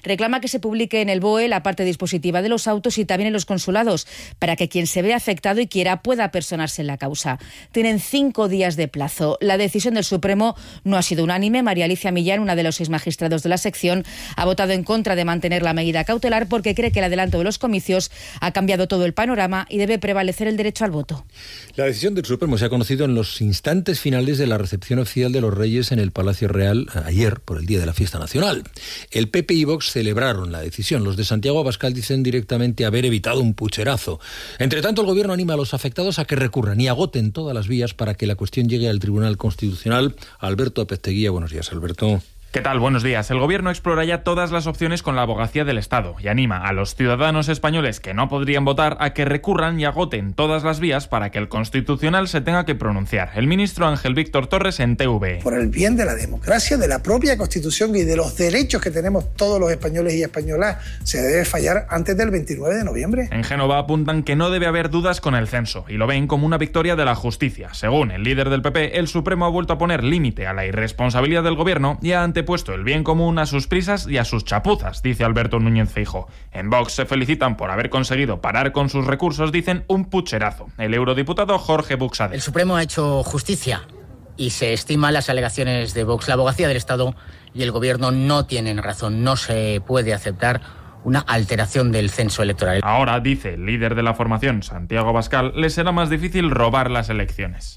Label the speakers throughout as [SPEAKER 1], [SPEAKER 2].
[SPEAKER 1] Reclama que se publique en el BOE la parte dispositiva de los autos y también en los consulados, para que quien se vea afectado y quiera pueda personarse en la causa. Tienen 5 días de plazo. La decisión del Supremo no ha sido unánime. María Alicia Millán, una de los 6 magistrados de la sección, ha votado en contra de mantener la medida cautelar porque cree que el adelanto de los comicios ha cambiado todo el panorama y debe prevalecer el derecho al voto.
[SPEAKER 2] La decisión del Supremo se ha conocido en los instantes finales de la recepción oficial de los Reyes en el Palacio Real ayer, por el día de la fiesta nacional. El PP y Vox celebraron la decisión. Los de Santiago Abascal dicen directamente haber evitado un pucherazo. Entre tanto, el Gobierno anima a los afectados a que recurran y agoten todas las vías para que la cuestión llegue al Tribunal Constitucional. Alberto Apezteguía, buenos días, Alberto.
[SPEAKER 3] ¿Qué tal? Buenos días. El Gobierno explora ya todas las opciones con la Abogacía del Estado y anima a los ciudadanos españoles que no podrían votar a que recurran y agoten todas las vías para que el Constitucional se tenga que pronunciar. El ministro Ángel Víctor Torres en TVE.
[SPEAKER 4] Por el bien de la democracia, de la propia Constitución y de los derechos que tenemos todos los españoles y españolas, se debe fallar antes del 29 de noviembre.
[SPEAKER 3] En Génova apuntan que no debe haber dudas con el censo y lo ven como una victoria de la justicia. Según el líder del PP, el Supremo ha vuelto a poner límite a la irresponsabilidad del Gobierno y ha puesto el bien común a sus prisas y a sus chapuzas, dice Alberto Núñez Feijóo. En Vox se felicitan por haber conseguido parar con sus recursos, dicen un pucherazo. El eurodiputado Jorge Buxade.
[SPEAKER 5] El Supremo ha hecho justicia y se estiman las alegaciones de Vox. La Abogacía del Estado y el Gobierno no tienen razón. No se puede aceptar una alteración del censo electoral.
[SPEAKER 3] Ahora, dice el líder de la formación, Santiago Abascal, les será más difícil robar las elecciones.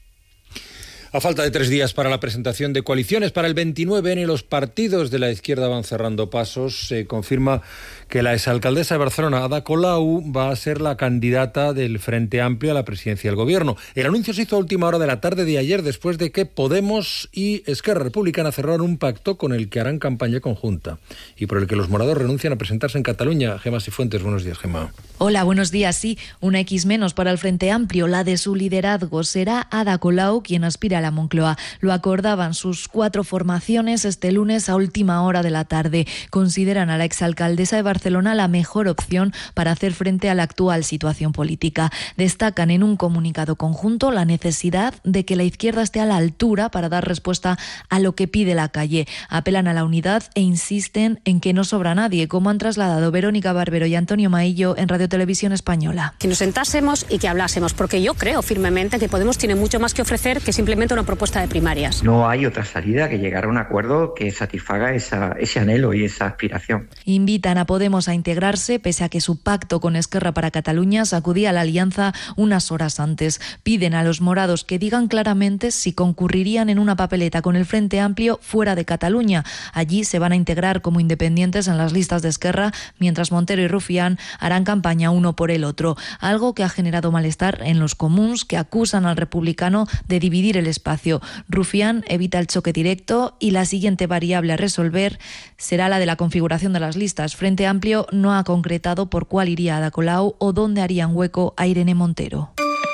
[SPEAKER 2] A falta de 3 días para la presentación de coaliciones para el 29N, los partidos de la izquierda van cerrando pasos. Se confirma que la exalcaldesa de Barcelona, Ada Colau, va a ser la candidata del Frente Amplio a la presidencia del Gobierno. El anuncio se hizo a última hora de la tarde de ayer, después de que Podemos y Esquerra Republicana cerraron un pacto con el que harán campaña conjunta y por el que los morados renuncian a presentarse en Cataluña. Gemma Cifuentes, buenos días, Gemma.
[SPEAKER 6] Hola, buenos días. Sí, una X menos para el Frente Amplio, la de su liderazgo. Será Ada Colau quien aspira a la Moncloa. Lo acordaban sus 4 formaciones este lunes a última hora de la tarde. Consideran a la exalcaldesa de Barcelona la mejor opción para hacer frente a la actual situación política. Destacan en un comunicado conjunto la necesidad de que la izquierda esté a la altura para dar respuesta a lo que pide la calle. Apelan a la unidad e insisten en que no sobra nadie, como han trasladado Verónica Barbero y Antonio Maillo en Radio Televisión Española.
[SPEAKER 7] Que nos sentásemos y que hablásemos, porque yo creo firmemente que Podemos tiene mucho más que ofrecer que simplemente una propuesta de primarias.
[SPEAKER 8] No hay otra salida que llegar a un acuerdo que satisfaga ese anhelo y esa aspiración.
[SPEAKER 6] Invitan a Podemos a integrarse, pese a que su pacto con Esquerra para Cataluña sacudía a la alianza unas horas antes. Piden a los morados que digan claramente si concurrirían en una papeleta con el Frente Amplio fuera de Cataluña. Allí se van a integrar como independientes en las listas de Esquerra, mientras Montero y Rufián harán campaña uno por el otro. Algo que ha generado malestar en los comuns, que acusan al republicano de dividir el espacio. Rufián evita el choque directo y la siguiente variable a resolver será la de la configuración de las listas. Frente Amplio no ha concretado por cuál iría Ada Colau o dónde harían hueco a Irene Montero.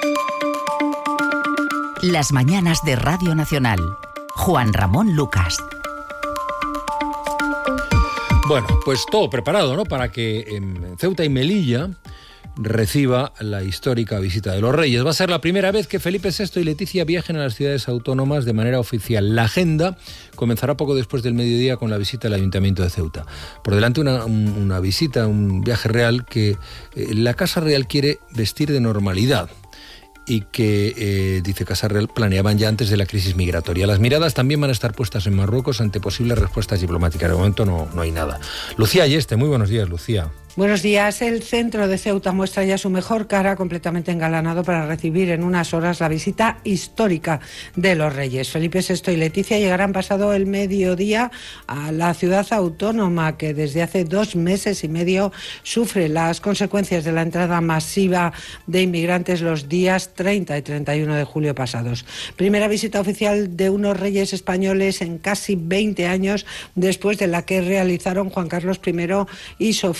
[SPEAKER 9] Las mañanas de Radio Nacional. Juan Ramón Lucas.
[SPEAKER 2] Bueno, pues todo preparado, ¿no?, para que en Ceuta y Melilla reciba la histórica visita de los Reyes. Va a ser la primera vez que Felipe VI y Leticia viajen a las ciudades autónomas de manera oficial. La agenda comenzará poco después del mediodía con la visita al Ayuntamiento de Ceuta. Por delante una visita, un viaje real que la Casa Real quiere vestir de normalidad y que, dice Casa Real, planeaban ya antes de la crisis migratoria. Las miradas también van a estar puestas en Marruecos ante posibles respuestas diplomáticas. De momento no hay nada. Lucía Ayeste, muy buenos días, Lucía.
[SPEAKER 10] Buenos días. El centro de Ceuta muestra ya su mejor cara, completamente engalanado para recibir en unas horas la visita histórica de los Reyes. Felipe VI y Leticia llegarán pasado el mediodía a la ciudad autónoma que desde hace 2 meses y medio sufre las consecuencias de la entrada masiva de inmigrantes los días 30 y 31 de julio pasados. Primera visita oficial de unos reyes españoles en casi 20 años, después de la que realizaron Juan Carlos I y Sofía, y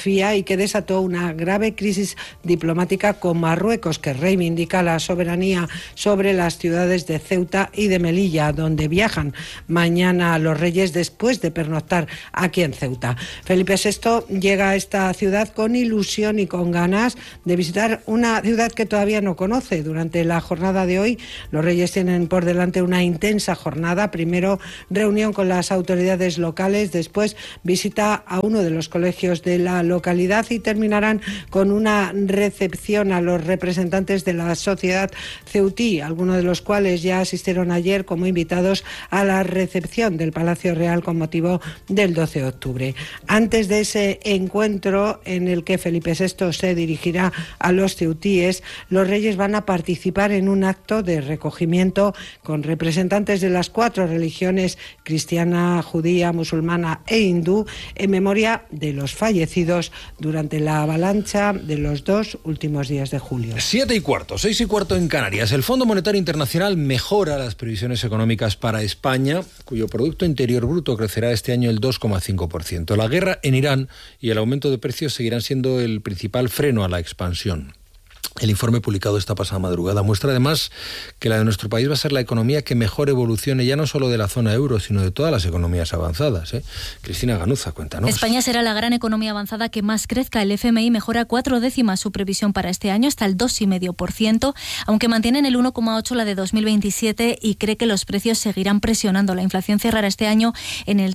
[SPEAKER 10] y que desató una grave crisis diplomática con Marruecos, que reivindica la soberanía sobre las ciudades de Ceuta y de Melilla, donde viajan mañana los reyes después de pernoctar aquí en Ceuta. Felipe VI llega a esta ciudad con ilusión y con ganas de visitar una ciudad que todavía no conoce. Durante la jornada de hoy, los reyes tienen por delante una intensa jornada. Primero, reunión con las autoridades locales, después visita a uno de los colegios de la localidad y terminarán con una recepción a los representantes de la sociedad ceutí, algunos de los cuales ya asistieron ayer como invitados a la recepción del Palacio Real con motivo del 12 de octubre. Antes de ese encuentro en el que Felipe VI se dirigirá a los ceutíes, los reyes van a participar en un acto de recogimiento con representantes de las 4 religiones, cristiana, judía, musulmana e hindú, en memoria de los fallecidos durante la avalancha de los 2 últimos días de julio.
[SPEAKER 2] 7:15, 6:15 en Canarias. El Fondo Monetario Internacional mejora las previsiones económicas para España, cuyo Producto Interior Bruto crecerá este año el 2,5%. La guerra en Irán y el aumento de precios seguirán siendo el principal freno a la expansión. El informe publicado esta pasada madrugada muestra además que la de nuestro país va a ser la economía que mejor evolucione ya no solo de la zona euro, sino de todas las economías avanzadas. Cristina Ganuza, cuéntanos.
[SPEAKER 11] España será la gran economía avanzada que más crezca. El FMI mejora 4 décimas su previsión para este año, hasta el 2,5%, aunque mantiene en el 1,8% la de 2027 y cree que los precios seguirán presionando. La inflación cerrará este año en el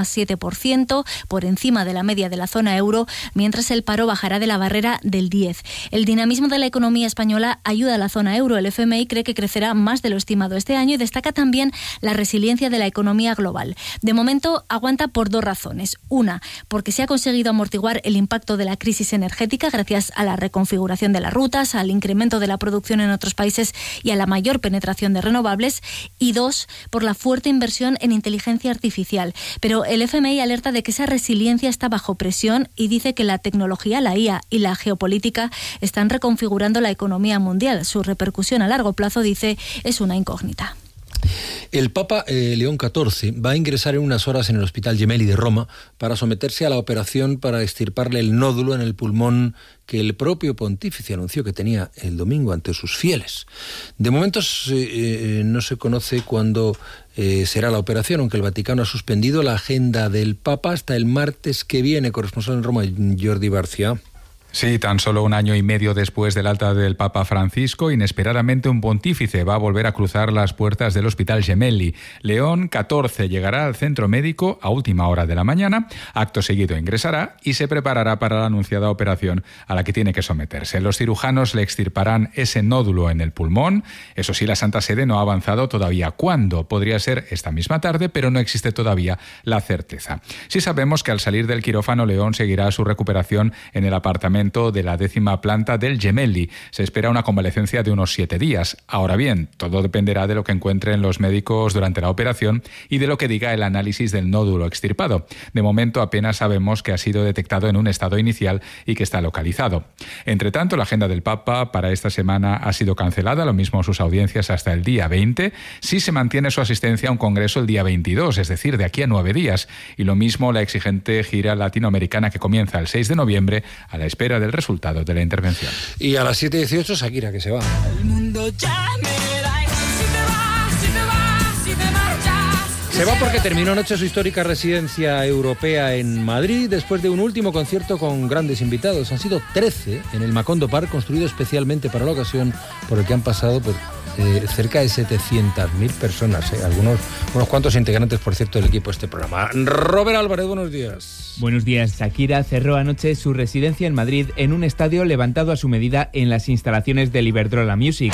[SPEAKER 11] 3,7%, por encima de la media de la zona euro, mientras el paro bajará de la barrera del 10%. El dinamismo de la economía española ayuda a la zona euro. El FMI cree que crecerá más de lo estimado este año y destaca también la resiliencia de la economía global. De momento aguanta por 2 razones. Una, porque se ha conseguido amortiguar el impacto de la crisis energética gracias a la reconfiguración de las rutas, al incremento de la producción en otros países y a la mayor penetración de renovables. Y 2, por la fuerte inversión en inteligencia artificial. Pero el FMI alerta de que esa resiliencia está bajo presión y dice que la tecnología, la IA y la geopolítica están reconfigurando la economía mundial. Su repercusión a largo plazo, dice, es una incógnita.
[SPEAKER 2] El Papa León XIV va a ingresar en unas horas en el Hospital Gemelli de Roma para someterse a la operación para extirparle el nódulo en el pulmón que el propio pontífice anunció que tenía el domingo ante sus fieles. De momento no se conoce cuándo será la operación, aunque el Vaticano ha suspendido la agenda del Papa hasta el martes que viene. Corresponsal en Roma, Jordi Barcia.
[SPEAKER 12] Sí, tan solo un año y medio después del alta del Papa Francisco, inesperadamente un pontífice va a volver a cruzar las puertas del Hospital Gemelli. León XIV llegará al centro médico a última hora de la mañana, acto seguido ingresará y se preparará para la anunciada operación a la que tiene que someterse. Los cirujanos le extirparán ese nódulo en el pulmón. Eso sí, la Santa Sede no ha avanzado todavía cuándo. Podría ser esta misma tarde, pero no existe todavía la certeza. Sí sabemos que al salir del quirófano, León seguirá su recuperación en el apartamento de la 10ª planta del Gemelli. Se espera una convalecencia de unos 7 días. Ahora bien, todo dependerá de lo que encuentren los médicos durante la operación y de lo que diga el análisis del nódulo extirpado. De momento apenas sabemos que ha sido detectado en un estado inicial y que está localizado. Entre tanto, la agenda del Papa para esta semana ha sido cancelada, lo mismo sus audiencias hasta el día 20. Sí se mantiene su asistencia a un congreso el día 22, es decir, de aquí a 9 días. Y lo mismo la exigente gira latinoamericana que comienza el 6 de noviembre a la espera del resultado de la intervención.
[SPEAKER 2] Y a las 7:18 Shakira, que se va.
[SPEAKER 13] El mundo ya me da igual si te vas, si te vas, si te marchas.
[SPEAKER 2] Se va porque terminó anoche su histórica residencia europea en Madrid después de un último concierto con grandes invitados. Han sido 13 en el Macondo Park, construido especialmente para la ocasión, por el que han pasado cerca de 700.000 personas, unos cuantos integrantes, por cierto, del equipo de este programa. Robert Álvarez, buenos días.
[SPEAKER 14] Buenos días. Shakira cerró anoche su residencia en Madrid en un estadio levantado a su medida en las instalaciones del Iberdrola Music.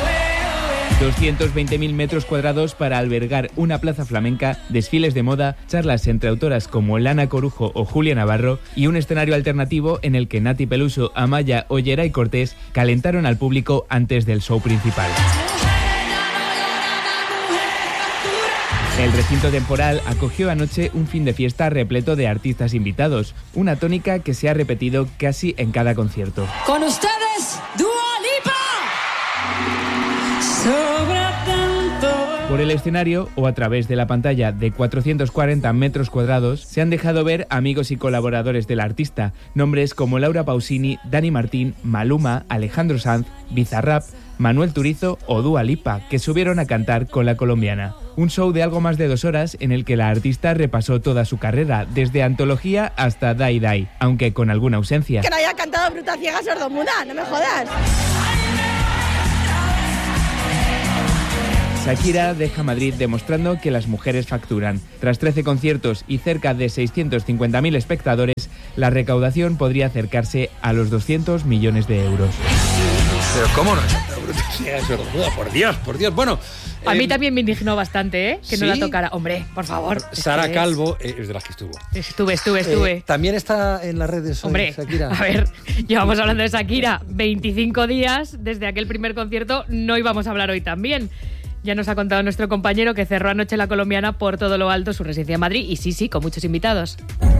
[SPEAKER 14] 220.000 metros cuadrados para albergar una plaza flamenca, desfiles de moda, charlas entre autoras como Lana Corujo o Julia Navarro y un escenario alternativo en el que Nati Peluso, Amaya o Geray Cortés calentaron al público antes del show principal. El recinto temporal acogió anoche un fin de fiesta repleto de artistas invitados, una tónica que se ha repetido casi en cada concierto.
[SPEAKER 13] Con ustedes, Dua Lipa. Sobra tanto.
[SPEAKER 14] por el escenario o a través de la pantalla de 440 metros cuadrados se han dejado ver amigos y colaboradores del artista, nombres como Laura Pausini, Dani Martín, Maluma, Alejandro Sanz, Bizarrap, Manuel Turizo o Dua Lipa, que subieron a cantar con la colombiana. Un show de algo más de 2 horas en el que la artista repasó toda su carrera, desde Antología hasta Dai Dai, aunque con alguna ausencia.
[SPEAKER 15] Que no haya cantado Bruta Ciega Sordomuda, no me jodas.
[SPEAKER 14] Shakira deja Madrid demostrando que las mujeres facturan. Tras 13 conciertos y cerca de 650.000 espectadores, la recaudación podría acercarse a los 200 millones de euros.
[SPEAKER 2] Pero ¿cómo no? Por Dios. Bueno,
[SPEAKER 16] a mí también me indignó bastante, que no
[SPEAKER 2] ¿sí?
[SPEAKER 16] la tocara. Hombre, por favor.
[SPEAKER 2] Sara Calvo es de las que estuvo.
[SPEAKER 16] Estuve.
[SPEAKER 2] También está en las redes.
[SPEAKER 16] Hombre,
[SPEAKER 2] Shakira.
[SPEAKER 16] A ver, llevamos hablando de Shakira 25 días desde aquel primer concierto. No íbamos a hablar hoy también. Ya nos ha contado nuestro compañero que cerró anoche la colombiana por todo lo alto su residencia en Madrid. Y sí, con muchos invitados.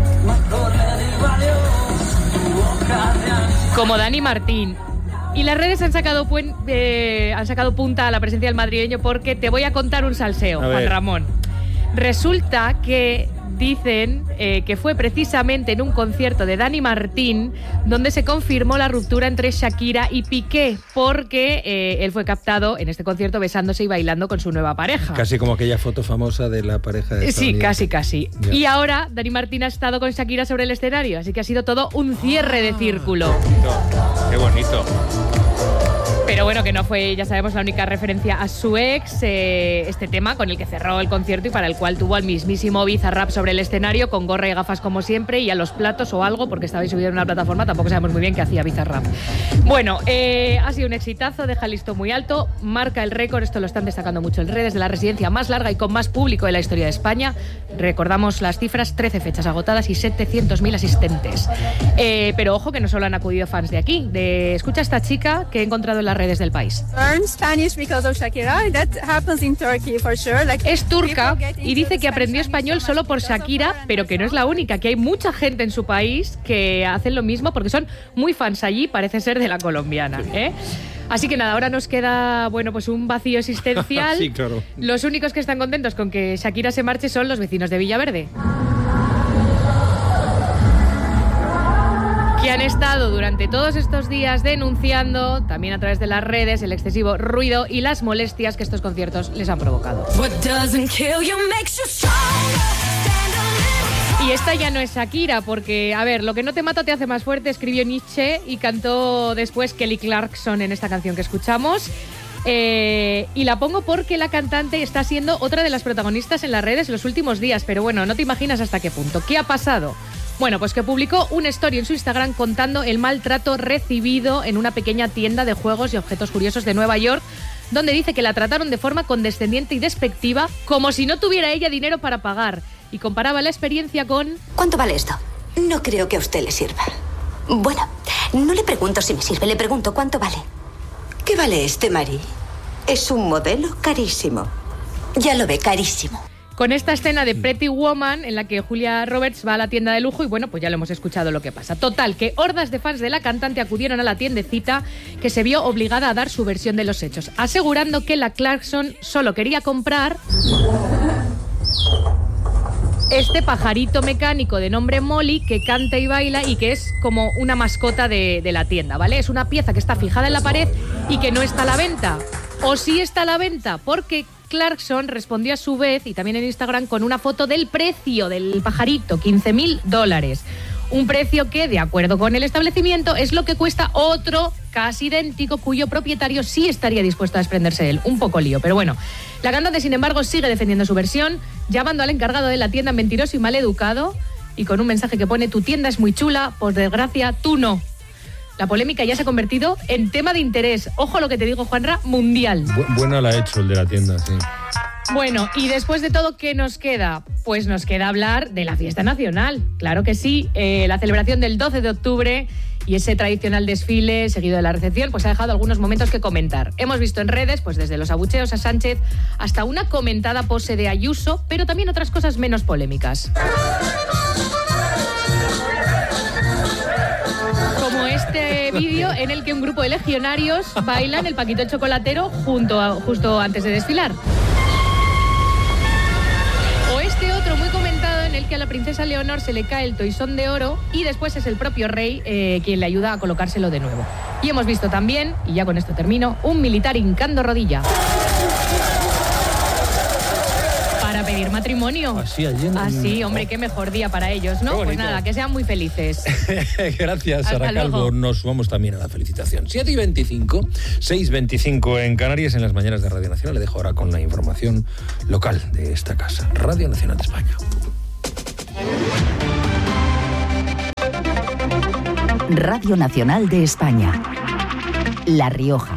[SPEAKER 16] Como Dani Martín. Y las redes han sacado punta a la presencia del madrileño porque te voy a contar un salseo, Juan Ramón. Resulta que dicen que fue precisamente en un concierto de Dani Martín donde se confirmó la ruptura entre Shakira y Piqué, porque él fue captado en este concierto besándose y bailando con su nueva pareja.
[SPEAKER 2] Casi como aquella foto famosa de la pareja de
[SPEAKER 16] Sí, casi.
[SPEAKER 2] Ya.
[SPEAKER 16] Y ahora Dani Martín ha estado con Shakira sobre el escenario, así que ha sido todo un cierre de círculo.
[SPEAKER 2] Qué bonito.
[SPEAKER 16] Pero bueno, que no fue, ya sabemos, la única referencia a su ex, este tema con el que cerró el concierto y para el cual tuvo al mismísimo Bizarrap sobre el escenario, con gorra y gafas como siempre, y a los platos o algo, porque estaba subido en una plataforma, tampoco sabemos muy bien qué hacía Bizarrap. Bueno, ha sido un exitazo, deja el listón muy alto, marca el récord, esto lo están destacando mucho en redes, de la residencia más larga y con más público de la historia de España. Recordamos las cifras, 13 fechas agotadas y 700.000 asistentes. Pero ojo que no solo han acudido fans de aquí, escucha a esta chica que he encontrado en las redes del país. Es turca y dice que aprendió español solo por Shakira, pero que no es la única, que hay mucha gente en su país que hacen lo mismo porque son muy fans allí, parece ser, de la colombiana. Así que nada, ahora nos queda, pues un vacío existencial.
[SPEAKER 2] Sí, claro.
[SPEAKER 16] Los únicos que están contentos con que Shakira se marche son los vecinos de Villaverde, que han estado durante todos estos días denunciando, también a través de las redes, el excesivo ruido y las molestias que estos conciertos les han provocado. Y esta ya no es Shakira, porque, a ver, lo que no te mata te hace más fuerte, escribió Nietzsche y cantó después Kelly Clarkson en esta canción que escuchamos. Y la pongo porque la cantante está siendo otra de las protagonistas en las redes los últimos días, pero bueno, no te imaginas hasta qué punto. ¿Qué ha pasado? Bueno, pues que publicó una story en su Instagram contando el maltrato recibido en una pequeña tienda de juegos y objetos curiosos de Nueva York, donde dice que la trataron de forma condescendiente y despectiva, como si no tuviera ella dinero para pagar, y comparaba la experiencia con...
[SPEAKER 17] ¿Cuánto vale esto? No creo que a usted le sirva. Bueno, no le pregunto si me sirve, le pregunto cuánto vale. ¿Qué vale este, Mari? Es un modelo carísimo. Ya lo ve, carísimo.
[SPEAKER 16] Con esta escena de Pretty Woman en la que Julia Roberts va a la tienda de lujo y bueno, pues ya lo hemos escuchado lo que pasa. Total, que hordas de fans de la cantante acudieron a la tiendecita, que se vio obligada a dar su versión de los hechos, asegurando que la Clarkson solo quería comprar este pajarito mecánico de nombre Molly que canta y baila y que es como una mascota de la tienda, ¿vale? Es una pieza que está fijada en la pared y que no está a la venta. O sí está a la venta, porque Clarkson respondió a su vez, y también en Instagram, con una foto del precio del pajarito, $15.000. Un precio que, de acuerdo con el establecimiento, es lo que cuesta otro casi idéntico, cuyo propietario sí estaría dispuesto a desprenderse de él. Un poco lío, pero bueno. La cantante, sin embargo, sigue defendiendo su versión, llamando al encargado de la tienda mentiroso y maleducado, y con un mensaje que pone: tu tienda es muy chula, por desgracia, tú no. La polémica ya se ha convertido en tema de interés. Ojo lo que te digo, Juanra, mundial.
[SPEAKER 2] Buena la ha hecho el de la tienda, sí.
[SPEAKER 16] Bueno, y después de todo, ¿qué nos queda? Pues nos queda hablar de la fiesta nacional. Claro que sí, la celebración del 12 de octubre y ese tradicional desfile seguido de la recepción, pues ha dejado algunos momentos que comentar. Hemos visto en redes, pues desde los abucheos a Sánchez hasta una comentada pose de Ayuso, pero también otras cosas menos polémicas. Como este vídeo en el que un grupo de legionarios bailan el Paquito el Chocolatero justo antes de desfilar. en el que a la princesa Leonor se le cae el toisón de oro y después es el propio rey quien le ayuda a colocárselo de nuevo. Y hemos visto también, y ya con esto termino, un militar hincando rodilla para pedir matrimonio. Así, hombre, qué mejor día para ellos, ¿no? Pues nada, que sean muy felices.
[SPEAKER 2] Gracias, Sara Calvo. Nos vamos también a la felicitación. 7:25, 6:25 en Canarias, en las mañanas de Radio Nacional. Le dejo ahora con la información local de esta casa, Radio Nacional de España.
[SPEAKER 9] Radio Nacional de España. La Rioja.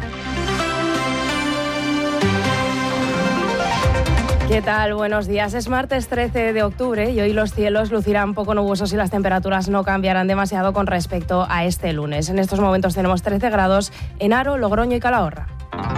[SPEAKER 18] ¿Qué tal? Buenos días. Es martes 13 de octubre y hoy los cielos lucirán poco nubosos y las temperaturas no cambiarán demasiado con respecto a este lunes. En estos momentos tenemos 13 grados en Haro, Logroño y Calahorra.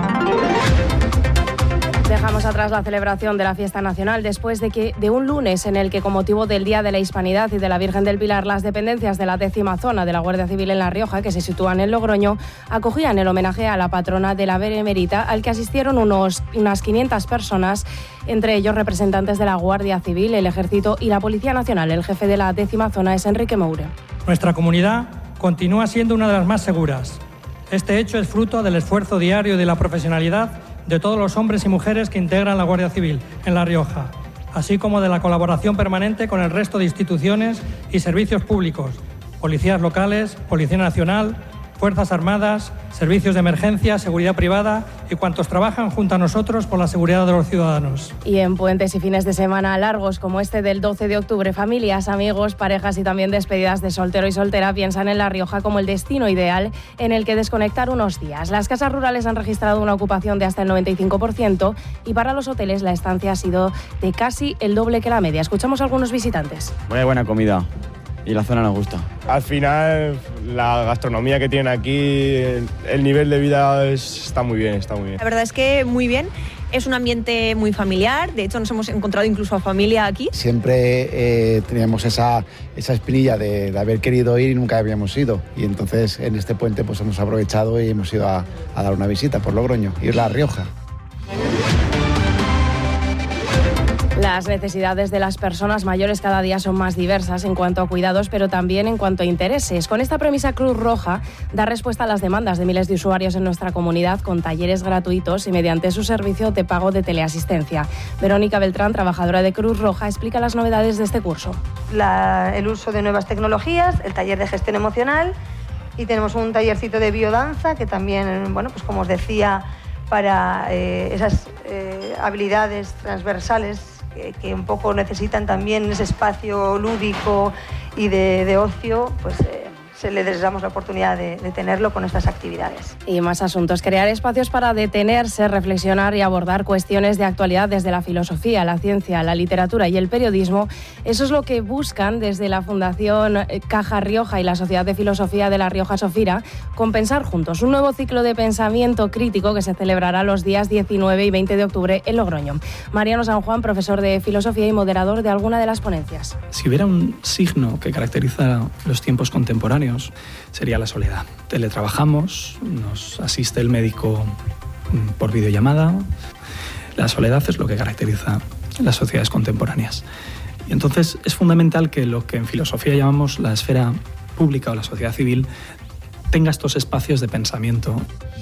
[SPEAKER 18] Dejamos atrás la celebración de la fiesta nacional después de un lunes en el que, con motivo del Día de la Hispanidad y de la Virgen del Pilar, las dependencias de la 10ª zona de la Guardia Civil en La Rioja, que se sitúan en Logroño, acogían el homenaje a la patrona de la Benemérita, al que asistieron unas 500 personas, entre ellos representantes de la Guardia Civil, el Ejército y la Policía Nacional. El jefe de la 10ª zona es Enrique Moure.
[SPEAKER 19] Nuestra comunidad continúa siendo una de las más seguras. Este hecho es fruto del esfuerzo diario y de la profesionalidad de todos los hombres y mujeres que integran la Guardia Civil en La Rioja, así como de la colaboración permanente con el resto de instituciones y servicios públicos, policías locales, Policía Nacional, Fuerzas Armadas, servicios de emergencia, seguridad privada y cuantos trabajan junto a nosotros por la seguridad de los ciudadanos.
[SPEAKER 18] Y en puentes y fines de semana largos como este del 12 de octubre, familias, amigos, parejas y también despedidas de soltero y soltera piensan en La Rioja como el destino ideal en el que desconectar unos días. Las casas rurales han registrado una ocupación de hasta el 95% y para los hoteles la estancia ha sido de casi el doble que la media. Escuchamos a algunos visitantes.
[SPEAKER 20] Muy buena comida. Y la zona nos gusta.
[SPEAKER 21] Al final, la gastronomía que tienen aquí, el nivel de vida está muy bien, está muy bien.
[SPEAKER 22] La verdad es que muy bien. Es un ambiente muy familiar. De hecho, nos hemos encontrado incluso a familia aquí.
[SPEAKER 23] Siempre teníamos esa espinilla de haber querido ir y nunca habíamos ido. Y entonces, en este puente, pues hemos aprovechado y hemos ido a dar una visita por Logroño, ir a La Rioja.
[SPEAKER 18] Las necesidades de las personas mayores cada día son más diversas en cuanto a cuidados, pero también en cuanto a intereses. Con esta premisa, Cruz Roja da respuesta a las demandas de miles de usuarios en nuestra comunidad con talleres gratuitos y mediante su servicio de pago de teleasistencia. Verónica Beltrán, trabajadora de Cruz Roja, explica las novedades de este curso.
[SPEAKER 24] El uso de nuevas tecnologías, el taller de gestión emocional y tenemos un tallercito de biodanza que también, bueno, pues como os decía, para esas habilidades transversales que un poco necesitan también ese espacio lúdico y de ocio, pues les damos la oportunidad de tenerlo con estas actividades.
[SPEAKER 18] Y más asuntos. Crear espacios para detenerse, reflexionar y abordar cuestiones de actualidad desde la filosofía, la ciencia, la literatura y el periodismo. Eso es lo que buscan desde la Fundación Caja Rioja y la Sociedad de Filosofía de La Rioja Sofira, con Pensar Juntos, un nuevo ciclo de pensamiento crítico que se celebrará los días 19 y 20 de octubre en Logroño. Mariano San Juan, profesor de filosofía y moderador de alguna de las ponencias.
[SPEAKER 25] Si hubiera un signo que caracteriza los tiempos contemporáneos, sería la soledad. Teletrabajamos, nos asiste el médico por videollamada. La soledad es lo que caracteriza las sociedades contemporáneas. Y entonces es fundamental que lo que en filosofía llamamos la esfera pública o la sociedad civil tenga estos espacios de pensamiento.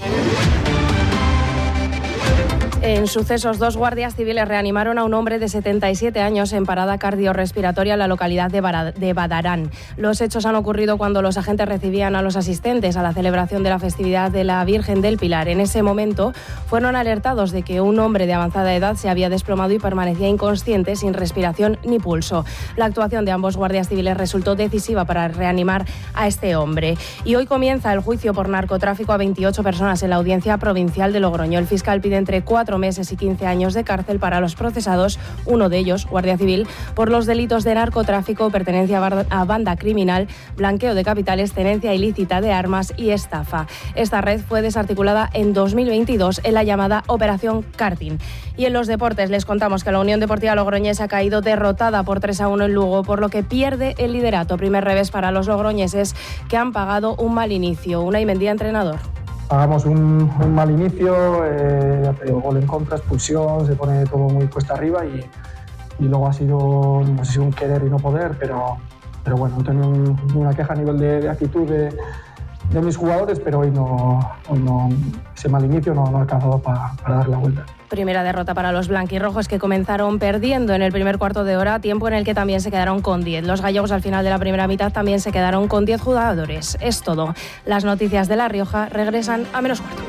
[SPEAKER 18] En sucesos, 2 guardias civiles reanimaron a un hombre de 77 años en parada cardiorrespiratoria en la localidad de Badarán. Los hechos han ocurrido cuando los agentes recibían a los asistentes a la celebración de la festividad de la Virgen del Pilar. En ese momento fueron alertados de que un hombre de avanzada edad se había desplomado y permanecía inconsciente, sin respiración ni pulso. La actuación de ambos guardias civiles resultó decisiva para reanimar a este hombre. Y hoy comienza el juicio por narcotráfico a 28 personas en la Audiencia Provincial de Logroño. El fiscal pide entre 4 meses y 15 años de cárcel para los procesados, uno de ellos, guardia civil, por los delitos de narcotráfico, pertenencia a banda criminal, blanqueo de capitales, tenencia ilícita de armas y estafa. Esta red fue desarticulada en 2022 en la llamada Operación Karting. Y en los deportes les contamos que la Unión Deportiva Logroñesa ha caído derrotada por 3-1 en Lugo, por lo que pierde el liderato. Primer revés para los logroñeses, que han pagado un mal inicio. Unai Mendía, entrenador.
[SPEAKER 26] Hagamos un mal inicio, gol en contra, expulsión, se pone todo muy cuesta arriba y luego ha sido, no sé si un querer y no poder, pero bueno, no tengo ninguna queja a nivel de actitud de mis jugadores, pero hoy no ese mal inicio no ha alcanzado para dar la vuelta.
[SPEAKER 18] Primera derrota para los blanquirrojos, que comenzaron perdiendo en el primer cuarto de hora, tiempo en el que también se quedaron con 10. Los gallegos al final de la primera mitad también se quedaron con 10 jugadores. Es todo. Las noticias de La Rioja regresan a menos cuarto.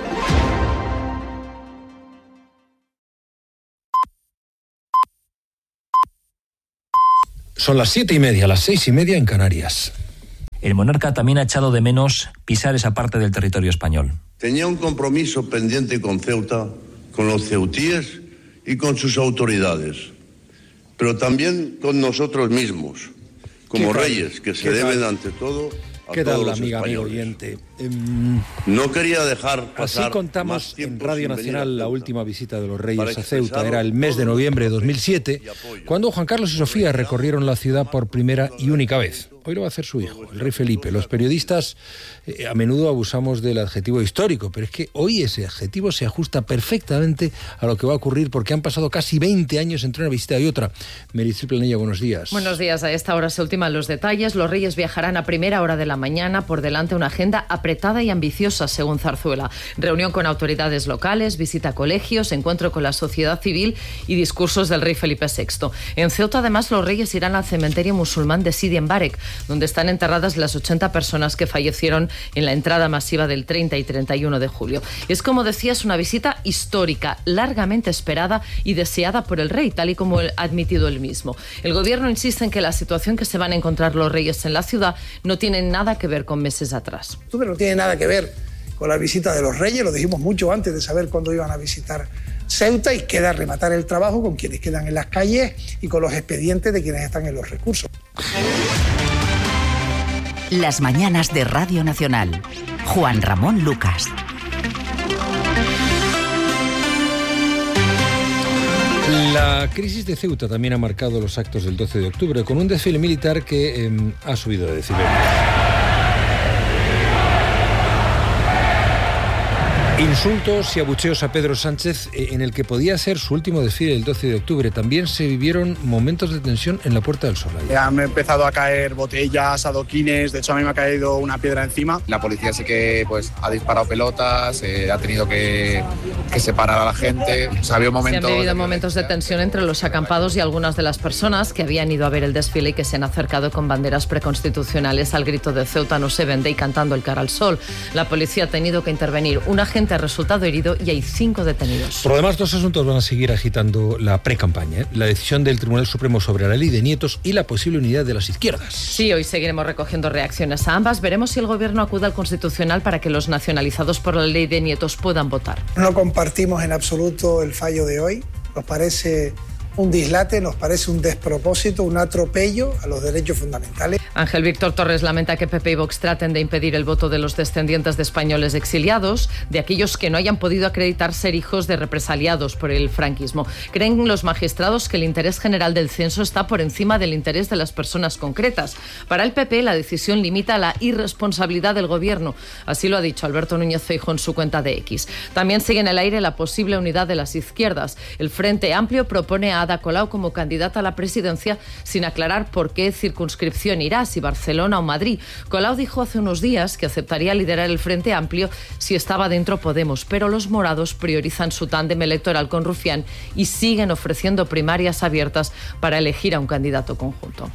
[SPEAKER 2] Son las 7:30, las 6:30 en Canarias.
[SPEAKER 1] El monarca también ha echado de menos pisar esa parte del territorio español.
[SPEAKER 3] Tenía un compromiso pendiente con Ceuta, con los ceutíes y con sus autoridades, pero también con nosotros mismos, como reyes, que se deben ante todo a
[SPEAKER 2] ¿Qué
[SPEAKER 3] todos
[SPEAKER 2] tal,
[SPEAKER 3] los
[SPEAKER 2] amiga
[SPEAKER 3] españoles.
[SPEAKER 2] oyente?
[SPEAKER 3] No quería dejar pasar
[SPEAKER 2] Así contamos
[SPEAKER 3] más tiempo
[SPEAKER 2] en Radio
[SPEAKER 3] sin venir
[SPEAKER 2] Nacional
[SPEAKER 3] a
[SPEAKER 2] la
[SPEAKER 3] Ceuta.
[SPEAKER 2] última visita de los Reyes
[SPEAKER 3] Para
[SPEAKER 2] a Ceuta.
[SPEAKER 3] expresar
[SPEAKER 2] Era el mes de noviembre de 2007, cuando Juan Carlos y Sofía recorrieron la ciudad por primera y única vez. Hoy lo va a hacer su hijo, el rey Felipe. Los periodistas a menudo abusamos del adjetivo histórico, pero es que hoy ese adjetivo se ajusta perfectamente a lo que va a ocurrir, porque han pasado casi 20 años entre una visita y otra. Meritxell Planella, buenos días.
[SPEAKER 4] Buenos días. A esta hora se ultiman los detalles. Los Reyes viajarán a primera hora de la mañana. Por delante una agenda apretada y ambiciosa, según Zarzuela. Reunión con autoridades locales, visita a colegios, encuentro con la sociedad civil y discursos del rey Felipe VI. En Ceuta, además, los Reyes irán al cementerio musulmán de Sidi Mbarek, donde están enterradas las 80 personas que fallecieron en la entrada masiva del 30 y 31 de julio. Es, como decías, una visita histórica, largamente esperada y deseada por el rey, tal y como ha admitido él mismo. El gobierno insiste en que la situación que se van a encontrar los Reyes en la ciudad no tiene nada que ver con meses atrás.
[SPEAKER 5] No tiene nada que ver con la visita de los Reyes, lo dijimos mucho antes de saber cuándo iban a visitar Ceuta, y queda rematar el trabajo con quienes quedan en las calles y con los expedientes de quienes están en los recursos.
[SPEAKER 9] Las mañanas de Radio Nacional. Juan Ramón Lucas.
[SPEAKER 2] La crisis de Ceuta también ha marcado los actos del 12 de octubre, con un desfile militar que ha subido de decibelios. Insultos y abucheos a Pedro Sánchez en el que podía ser su último desfile el 12 de octubre. También se vivieron momentos de tensión en la Puerta del Sol.
[SPEAKER 7] Han empezado a caer botellas, adoquines, de hecho a mí me ha caído una piedra encima. La policía sí que ha disparado pelotas, ha tenido que separar a la gente. O sea, había momentos...
[SPEAKER 4] Se han vivido momentos de tensión entre los acampados y algunas de las personas que habían ido a ver el desfile y que se han acercado con banderas preconstitucionales al grito de Ceuta no se vende y cantando el cara al sol. La policía ha tenido que intervenir. Un agente ha resultado herido y hay 5 detenidos.
[SPEAKER 2] Por lo demás, 2 asuntos van a seguir agitando la precampaña. La decisión del Tribunal Supremo sobre la ley de nietos y la posible unidad de las izquierdas.
[SPEAKER 4] Sí, hoy seguiremos recogiendo reacciones a ambas. Veremos si el Gobierno acude al Constitucional para que los nacionalizados por la ley de nietos puedan votar.
[SPEAKER 5] No compartimos en absoluto el fallo de hoy. Nos parece un dislate, nos parece un despropósito, un atropello a los derechos fundamentales.
[SPEAKER 4] Ángel Víctor Torres lamenta que PP y Vox traten de impedir el voto de los descendientes de españoles exiliados, de aquellos que no hayan podido acreditar ser hijos de represaliados por el franquismo. Creen los magistrados que el interés general del censo está por encima del interés de las personas concretas. Para el PP, la decisión limita la irresponsabilidad del Gobierno. Así lo ha dicho Alberto Núñez Feijóo en su cuenta de X. También sigue en el aire la posible unidad de las izquierdas. El Frente Amplio propone a Ada Colau como candidata a la presidencia sin aclarar por qué circunscripción irá, si Barcelona o Madrid. Colau dijo hace unos días que aceptaría liderar el Frente Amplio si estaba dentro Podemos, pero los morados priorizan su tándem electoral con Rufián y siguen ofreciendo primarias abiertas para elegir a un candidato conjunto.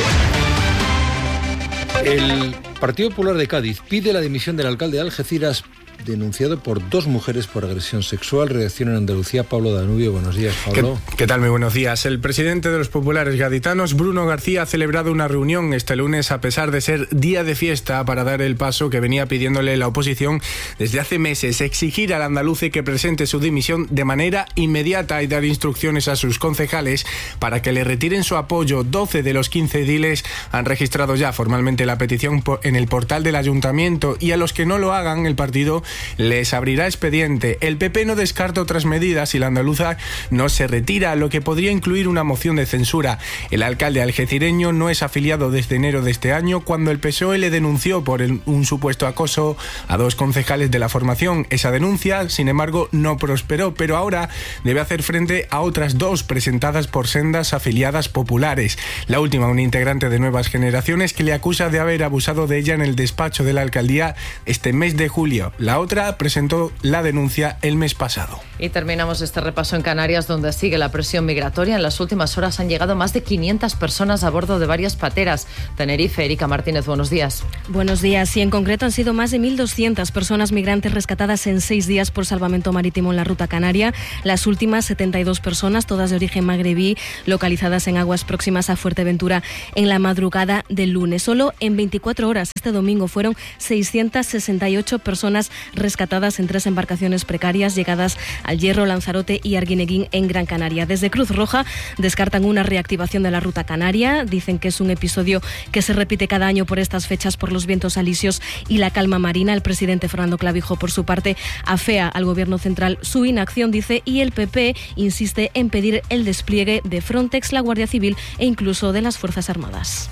[SPEAKER 2] El Partido Popular de Cádiz pide la dimisión del alcalde de Algeciras, denunciado por 2 mujeres por agresión sexual. Redacción en Andalucía, Pablo Danubio. Buenos días, Pablo.
[SPEAKER 8] ¿Qué tal? Muy buenos días. El presidente de los populares gaditanos, Bruno García, ha celebrado una reunión este lunes a pesar de ser día de fiesta para dar el paso que venía pidiéndole la oposición desde hace meses: exigir al andaluce que presente su dimisión de manera inmediata y dar instrucciones a sus concejales para que le retiren su apoyo. 12 de los 15 ediles han registrado ya formalmente la petición en el portal del ayuntamiento, y a los que no lo hagan, el partido les abrirá expediente. El PP no descarta otras medidas y la andaluza no se retira, lo que podría incluir una moción de censura. El alcalde algecireño no es afiliado desde enero de este año, cuando el PSOE le denunció por un supuesto acoso a 2 concejales de la formación. Esa denuncia, sin embargo, no prosperó, pero ahora debe hacer frente a otras 2 presentadas por sendas afiliadas populares. La última, una integrante de Nuevas Generaciones, que le acusa de haber abusado de ella en el despacho de la alcaldía este mes de julio. La otra presentó la denuncia el mes pasado.
[SPEAKER 4] Y terminamos este repaso en Canarias, donde sigue la presión migratoria. En las últimas horas han llegado más de 500 personas a bordo de varias pateras. Tenerife, Erika Martínez, buenos días.
[SPEAKER 6] Buenos días. Y en concreto han sido más de 1.200 personas migrantes rescatadas en 6 días por salvamento marítimo en la ruta canaria. Las últimas 72 personas, todas de origen magrebí, localizadas en aguas próximas a Fuerteventura en la madrugada del lunes. Solo en 24 horas este domingo fueron 668 personas rescatadas en 3 embarcaciones precarias llegadas al Hierro, Lanzarote y Arguineguín en Gran Canaria. Desde Cruz Roja descartan una reactivación de la ruta canaria. Dicen que es un episodio que se repite cada año por estas fechas por los vientos alisios y la calma marina. El presidente Fernando Clavijo, por su parte, afea al Gobierno central su inacción, dice, y el PP insiste en pedir el despliegue de Frontex, la Guardia Civil e incluso de las Fuerzas Armadas.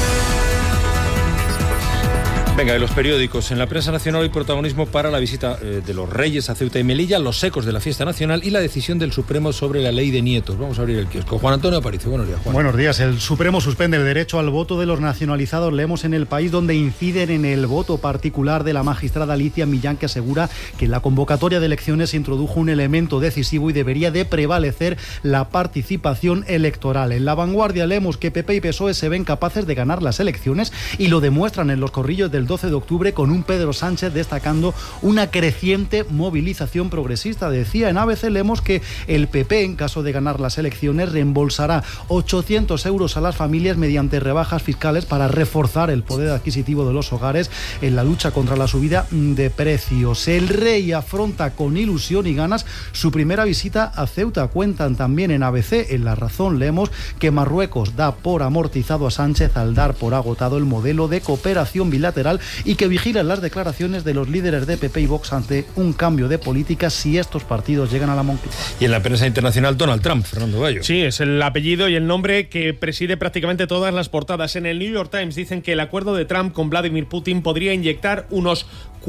[SPEAKER 2] Venga, de los periódicos. En la prensa nacional hay protagonismo para la visita de los Reyes a Ceuta y Melilla, los ecos de la fiesta nacional y la decisión del Supremo sobre la ley de nietos. Vamos a abrir el kiosco. Juan Antonio Aparicio, buenos días, Juan.
[SPEAKER 10] Buenos días. El Supremo suspende el derecho al voto de los nacionalizados. Leemos en El País, donde inciden en el voto particular de la magistrada Alicia Millán, que asegura que en la convocatoria de elecciones se introdujo un elemento decisivo y debería de prevalecer la participación electoral. En La Vanguardia leemos que PP y PSOE se ven capaces de ganar las elecciones y lo demuestran en los corrillos del 12 de octubre, con un Pedro Sánchez destacando una creciente movilización progresista. Decía en ABC, leemos que el PP, en caso de ganar las elecciones, reembolsará 800 euros a las familias mediante rebajas fiscales para reforzar el poder adquisitivo de los hogares en la lucha contra la subida de precios. El Rey afronta con ilusión y ganas su primera visita a Ceuta. Cuentan también en ABC, en La Razón, leemos que Marruecos da por amortizado a Sánchez al dar por agotado el modelo de cooperación bilateral y que vigilan las declaraciones de los líderes de PP y Vox ante un cambio de política si estos partidos llegan a la Moncloa.
[SPEAKER 2] Y en la prensa internacional, Donald Trump, Fernando Bayo.
[SPEAKER 11] Sí, es el apellido y el nombre que preside prácticamente todas las portadas. En el New York Times dicen que el acuerdo de Trump con Vladimir Putin podría inyectar unos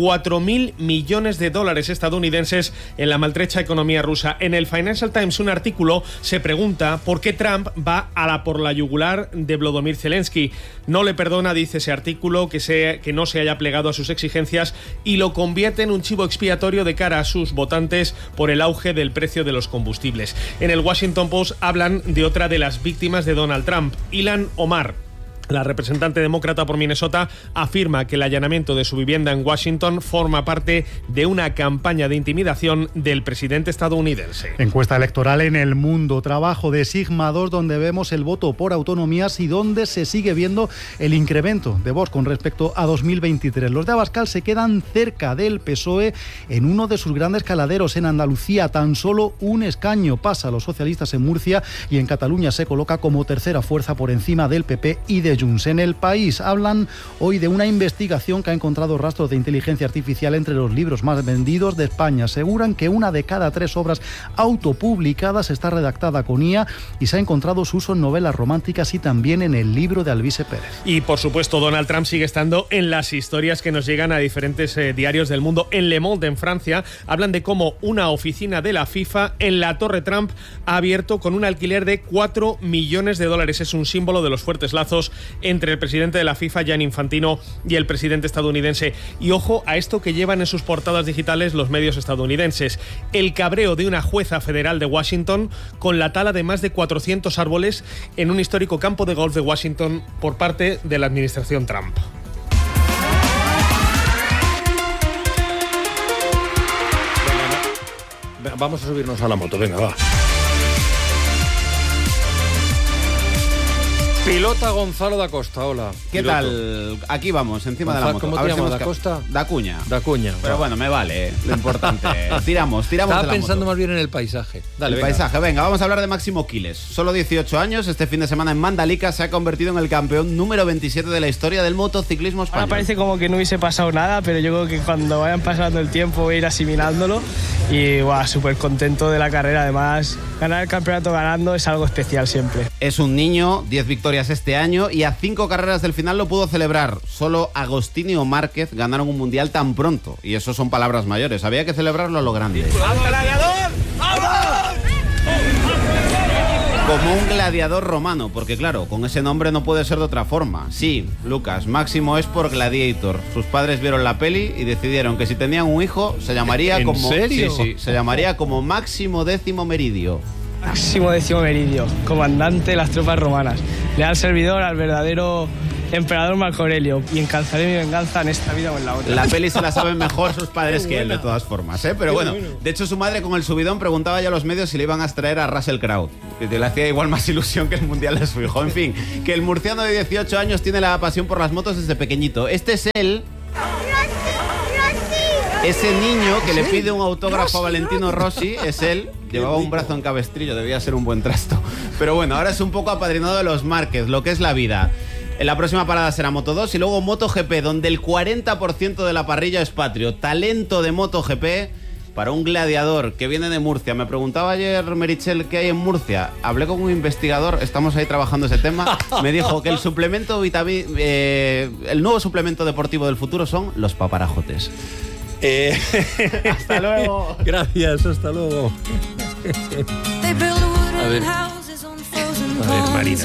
[SPEAKER 11] 4.000 millones de dólares estadounidenses en la maltrecha economía rusa. En el Financial Times, un artículo se pregunta por qué Trump va por la yugular de Volodymyr Zelensky. No le perdona, dice ese artículo, que no se haya plegado a sus exigencias y lo convierte en un chivo expiatorio de cara a sus votantes por el auge del precio de los combustibles. En el Washington Post hablan de otra de las víctimas de Donald Trump, Ilhan Omar. La representante demócrata por Minnesota afirma que el allanamiento de su vivienda en Washington forma parte de una campaña de intimidación del presidente estadounidense.
[SPEAKER 10] Encuesta electoral en El Mundo, trabajo de Sigma 2, donde vemos el voto por autonomías y donde se sigue viendo el incremento de Vox con respecto a 2023. Los de Abascal se quedan cerca del PSOE en uno de sus grandes caladeros. En Andalucía tan solo un escaño pasa a los socialistas en Murcia y en Cataluña se coloca como tercera fuerza por encima del PP y de Junts. En El País hablan hoy de una investigación que ha encontrado rastros de inteligencia artificial entre los libros más vendidos de España. Aseguran que 1 de cada 3 obras autopublicadas está redactada con IA y se ha encontrado su uso en novelas románticas y también en el libro de Alvise Pérez.
[SPEAKER 11] Y por supuesto, Donald Trump sigue estando en las historias que nos llegan a diferentes diarios del mundo. En Le Monde, en Francia, hablan de cómo una oficina de la FIFA en la Torre Trump ha abierto con un alquiler de 4 millones de dólares. Es un símbolo de los fuertes lazos entre el presidente de la FIFA, Gianni Infantino, y el presidente estadounidense. Y ojo a esto que llevan en sus portadas digitales los medios estadounidenses: el cabreo de una jueza federal de Washington con la tala de más de 400 árboles en un histórico campo de golf de Washington por parte de la administración Trump.
[SPEAKER 2] Vamos a subirnos a la moto, venga, va. Pilota Gonzalo da Costa, hola.
[SPEAKER 12] ¿Qué
[SPEAKER 2] Piloto.
[SPEAKER 12] tal? Aquí vamos, encima
[SPEAKER 2] Gonzalo,
[SPEAKER 12] de la moto.
[SPEAKER 2] ¿cómo te llamas, da Costa?
[SPEAKER 12] Da Cuña.
[SPEAKER 2] Da Cuña.
[SPEAKER 12] Pero bueno, me vale, lo importante. Tiramos de la moto.
[SPEAKER 2] Estaba pensando más bien en el paisaje. Dale,
[SPEAKER 12] venga.
[SPEAKER 2] Paisaje,
[SPEAKER 12] venga, vamos a hablar de Máximo Quiles. Solo 18 años, este fin de semana en Mandalika se ha convertido en el campeón número 27 de la historia del motociclismo español.
[SPEAKER 13] Ahora parece como que no hubiese pasado nada, pero yo creo que cuando vayan pasando el tiempo voy a ir asimilándolo y súper contento de la carrera. Además, ganar el campeonato ganando es algo especial siempre.
[SPEAKER 12] Es un niño, 10 victorias este año y a 5 carreras del final lo pudo celebrar. Solo Agostini o Márquez ganaron un mundial tan pronto y eso son palabras mayores. Había que celebrarlo a lo grande. Como un gladiador romano, porque claro, con ese nombre no puede ser de otra forma. Sí, Lucas, Máximo es por Gladiator. Sus padres vieron la peli y decidieron que si tenían un hijo se llamaría
[SPEAKER 2] ¿En
[SPEAKER 12] como...
[SPEAKER 2] serio?
[SPEAKER 12] Sí, se llamaría como Máximo Décimo Meridio.
[SPEAKER 13] Máximo Décimo Meridio, comandante de las tropas romanas. Leal servidor al verdadero emperador Marco Aurelio, y encalzaré mi venganza en esta vida o en la otra.
[SPEAKER 12] La peli se la saben mejor sus padres que él, de todas formas, ¿eh? Pero bueno, de hecho su madre con el subidón preguntaba ya a los medios si le iban a extraer a Russell Crowe, que le hacía igual más ilusión que el mundial de su hijo. En fin, que el murciano de 18 años tiene la pasión por las motos desde pequeñito. Este es él... Ese niño que le pide un autógrafo a Valentino Rossi es él. Llevaba un brazo en cabestrillo, debía ser un buen trasto. Pero bueno, ahora es un poco apadrinado de los Márquez, lo que es la vida. En la próxima parada será Moto 2 y luego MotoGP, donde el 40% de la parrilla es patrio. Talento de MotoGP para un gladiador que viene de Murcia. Me preguntaba ayer Merichel qué hay en Murcia. Hablé con un investigador, estamos ahí trabajando ese tema. Me dijo que el suplemento el nuevo suplemento deportivo del futuro son los paparajotes.
[SPEAKER 2] Hasta luego. Gracias, hasta luego. A ver, Marina.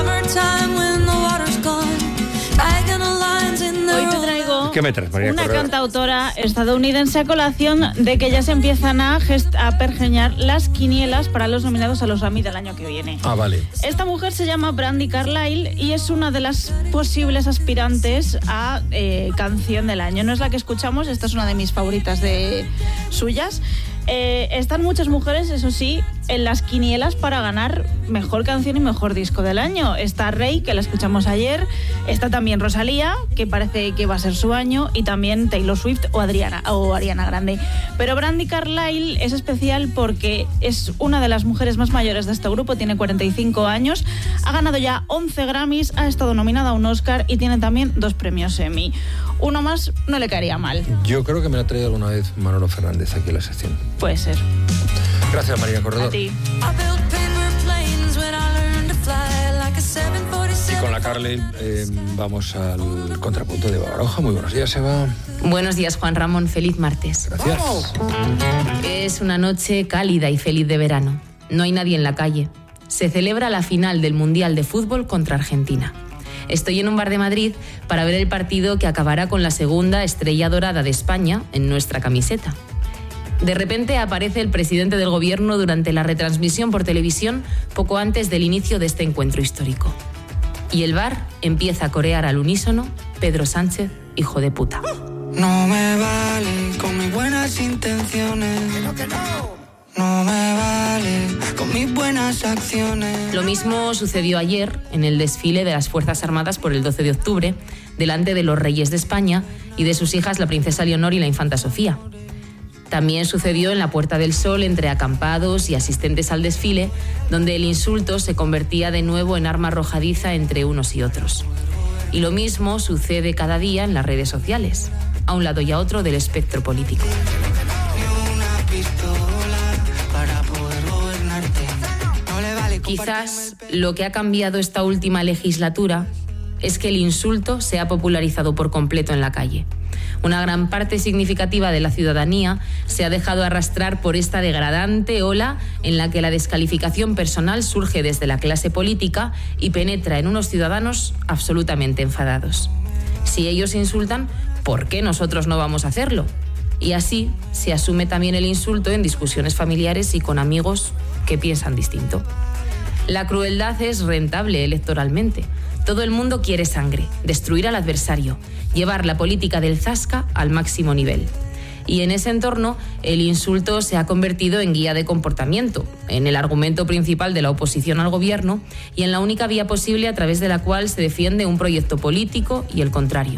[SPEAKER 14] Hoy te traigo
[SPEAKER 2] ¿Qué me traes, María
[SPEAKER 14] una
[SPEAKER 2] Corredor?
[SPEAKER 14] cantautora estadounidense a colación de que ya se empiezan a pergeñar las quinielas para los nominados a los Grammy del año que viene.
[SPEAKER 2] Ah, vale.
[SPEAKER 14] Esta mujer se llama Brandi Carlile y es una de las posibles aspirantes a canción del año. No es la que escuchamos, esta es una de mis favoritas de suyas. Están muchas mujeres, eso sí, en las quinielas para ganar mejor canción y mejor disco del año. Está Rey, que la escuchamos ayer. Está también Rosalía, que parece que va a ser su año. Y también Taylor Swift o Ariana Grande. Pero Brandi Carlile es especial porque es una de las mujeres más mayores de este grupo. Tiene 45 años. Ha ganado ya 11 Grammys. Ha estado nominada a un Oscar y tiene también 2 premios Emmy. Uno más no le caería mal.
[SPEAKER 2] Yo creo que me lo ha traído alguna vez Manolo Fernández aquí en la sección.
[SPEAKER 14] Puede ser.
[SPEAKER 2] Gracias, María Corredor.
[SPEAKER 14] A ti.
[SPEAKER 2] Y con la Carlile vamos al contrapunto de Baroja. Muy buenos días, Eva.
[SPEAKER 15] Buenos días, Juan Ramón. Feliz martes.
[SPEAKER 2] Gracias.
[SPEAKER 15] Es una noche cálida y feliz de verano. No hay nadie en la calle. Se celebra la final del Mundial de Fútbol contra Argentina. Estoy en un bar de Madrid para ver el partido que acabará con la segunda estrella dorada de España en nuestra camiseta. De repente aparece el presidente del gobierno durante la retransmisión por televisión poco antes del inicio de este encuentro histórico. Y el bar empieza a corear al unísono Pedro Sánchez, hijo de puta.
[SPEAKER 16] No me vale con mis buenas intenciones. No me vale con mis buenas acciones.
[SPEAKER 15] Lo mismo sucedió ayer en el desfile de las Fuerzas Armadas por el 12 de octubre, delante de los reyes de España y de sus hijas la princesa Leonor y la infanta Sofía. También sucedió en la Puerta del Sol entre acampados y asistentes al desfile, donde el insulto se convertía de nuevo en arma arrojadiza entre unos y otros. Y lo mismo sucede cada día en las redes sociales, a un lado y a otro del espectro político. Quizás lo que ha cambiado esta última legislatura es que el insulto se ha popularizado por completo en la calle. Una gran parte significativa de la ciudadanía se ha dejado arrastrar por esta degradante ola en la que la descalificación personal surge desde la clase política y penetra en unos ciudadanos absolutamente enfadados. Si ellos insultan, ¿por qué nosotros no vamos a hacerlo? Y así se asume también el insulto en discusiones familiares y con amigos que piensan distinto. La crueldad es rentable electoralmente. Todo el mundo quiere sangre, destruir al adversario, llevar la política del zasca al máximo nivel. Y en ese entorno, el insulto se ha convertido en guía de comportamiento, en el argumento principal de la oposición al gobierno y en la única vía posible a través de la cual se defiende un proyecto político y el contrario.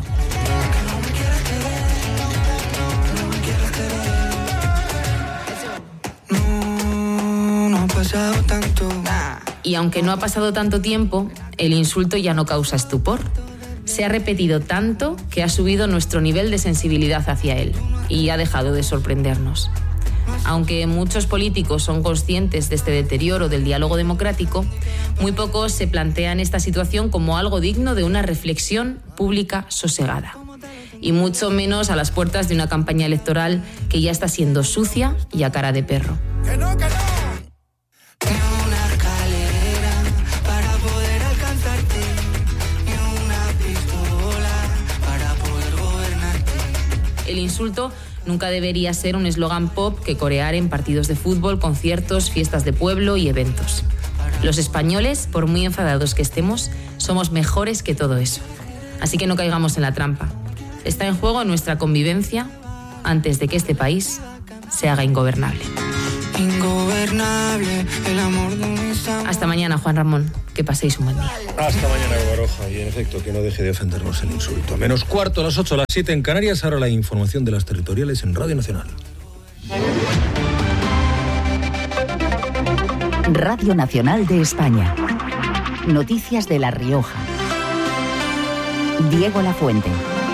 [SPEAKER 16] No ha pasado tanto.
[SPEAKER 15] Y aunque no ha pasado tanto tiempo, el insulto ya no causa estupor. Se ha repetido tanto que ha subido nuestro nivel de sensibilidad hacia él y ha dejado de sorprendernos. Aunque muchos políticos son conscientes de este deterioro del diálogo democrático, muy pocos se plantean esta situación como algo digno de una reflexión pública sosegada. Y mucho menos a las puertas de una campaña electoral que ya está siendo sucia y a cara de perro. El insulto nunca debería ser un eslogan pop que corear en partidos de fútbol, conciertos, fiestas de pueblo y eventos. Los españoles, por muy enfadados que estemos, somos mejores que todo eso. Así que no caigamos en la trampa. Está en juego nuestra convivencia antes de que este país se haga ingobernable.
[SPEAKER 16] Ingobernable, el amor de mis amores.
[SPEAKER 15] Hasta mañana, Juan Ramón. Que paséis un buen día.
[SPEAKER 2] Hasta mañana, Baroja. Y en efecto, que no deje de ofendernos el insulto. -4 a las 8, a las 7 en Canarias. Ahora la información de las territoriales en Radio Nacional.
[SPEAKER 9] Radio Nacional de España. Noticias de La Rioja. Diego Lafuente.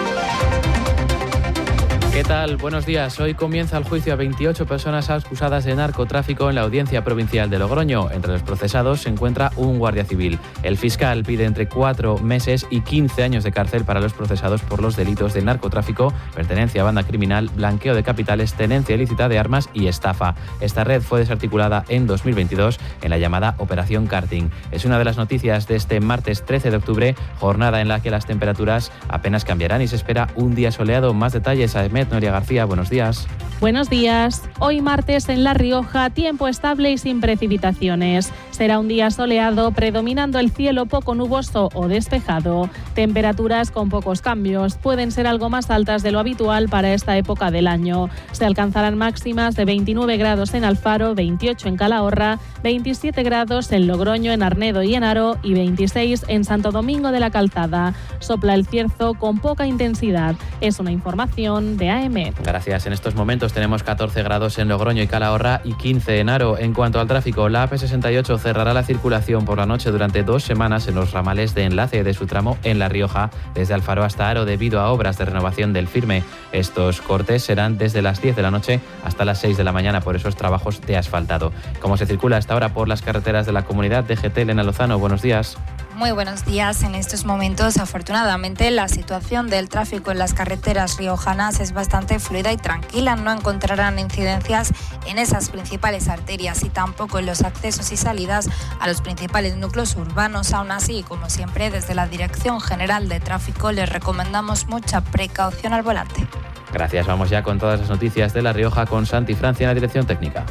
[SPEAKER 17] ¿Qué tal? Buenos días. Hoy comienza el juicio a 28 personas acusadas de narcotráfico en la Audiencia Provincial de Logroño. Entre los procesados se encuentra un guardia civil. El fiscal pide entre 4 meses y 15 años de cárcel para los procesados por los delitos de narcotráfico, pertenencia a banda criminal, blanqueo de capitales, tenencia ilícita de armas y estafa. Esta red fue desarticulada en 2022 en la llamada Operación Karting. Es una de las noticias de este martes 13 de octubre, jornada en la que las temperaturas apenas cambiarán y se espera un día soleado. Más detalles a Noria García, buenos días.
[SPEAKER 19] Buenos días. Hoy martes en La Rioja, tiempo estable y sin precipitaciones. Será un día soleado, predominando el cielo poco nuboso o despejado. Temperaturas con pocos cambios. Pueden ser algo más altas de lo habitual para esta época del año. Se alcanzarán máximas de 29 grados en Alfaro, 28 en Calahorra, 27 grados en Logroño, en Arnedo y en Haro y 26 en Santo Domingo de la Calzada. Sopla el cierzo con poca intensidad. Es una información de AM.
[SPEAKER 17] Gracias. En estos momentos tenemos 14 grados en Logroño y Calahorra y 15 en Haro. En cuanto al tráfico, la AP68 cerrará la circulación por la noche durante 2 semanas en los ramales de enlace de su tramo en La Rioja, desde Alfaro hasta Haro, debido a obras de renovación del firme. Estos cortes serán desde las 10 de la noche hasta las 6 de la mañana por esos trabajos de asfaltado. ¿Cómo se circula hasta ahora por las carreteras de la comunidad? DGT, Elena Lozano, buenos días.
[SPEAKER 20] Muy buenos días. En estos momentos, afortunadamente, la situación del tráfico en las carreteras riojanas es bastante fluida y tranquila. No encontrarán incidencias en esas principales arterias y tampoco en los accesos y salidas a los principales núcleos urbanos. Aún así, como siempre, desde la Dirección General de Tráfico les recomendamos mucha precaución al volante.
[SPEAKER 17] Gracias. Vamos ya con todas las noticias de La Rioja con Santi Francia en la dirección técnica.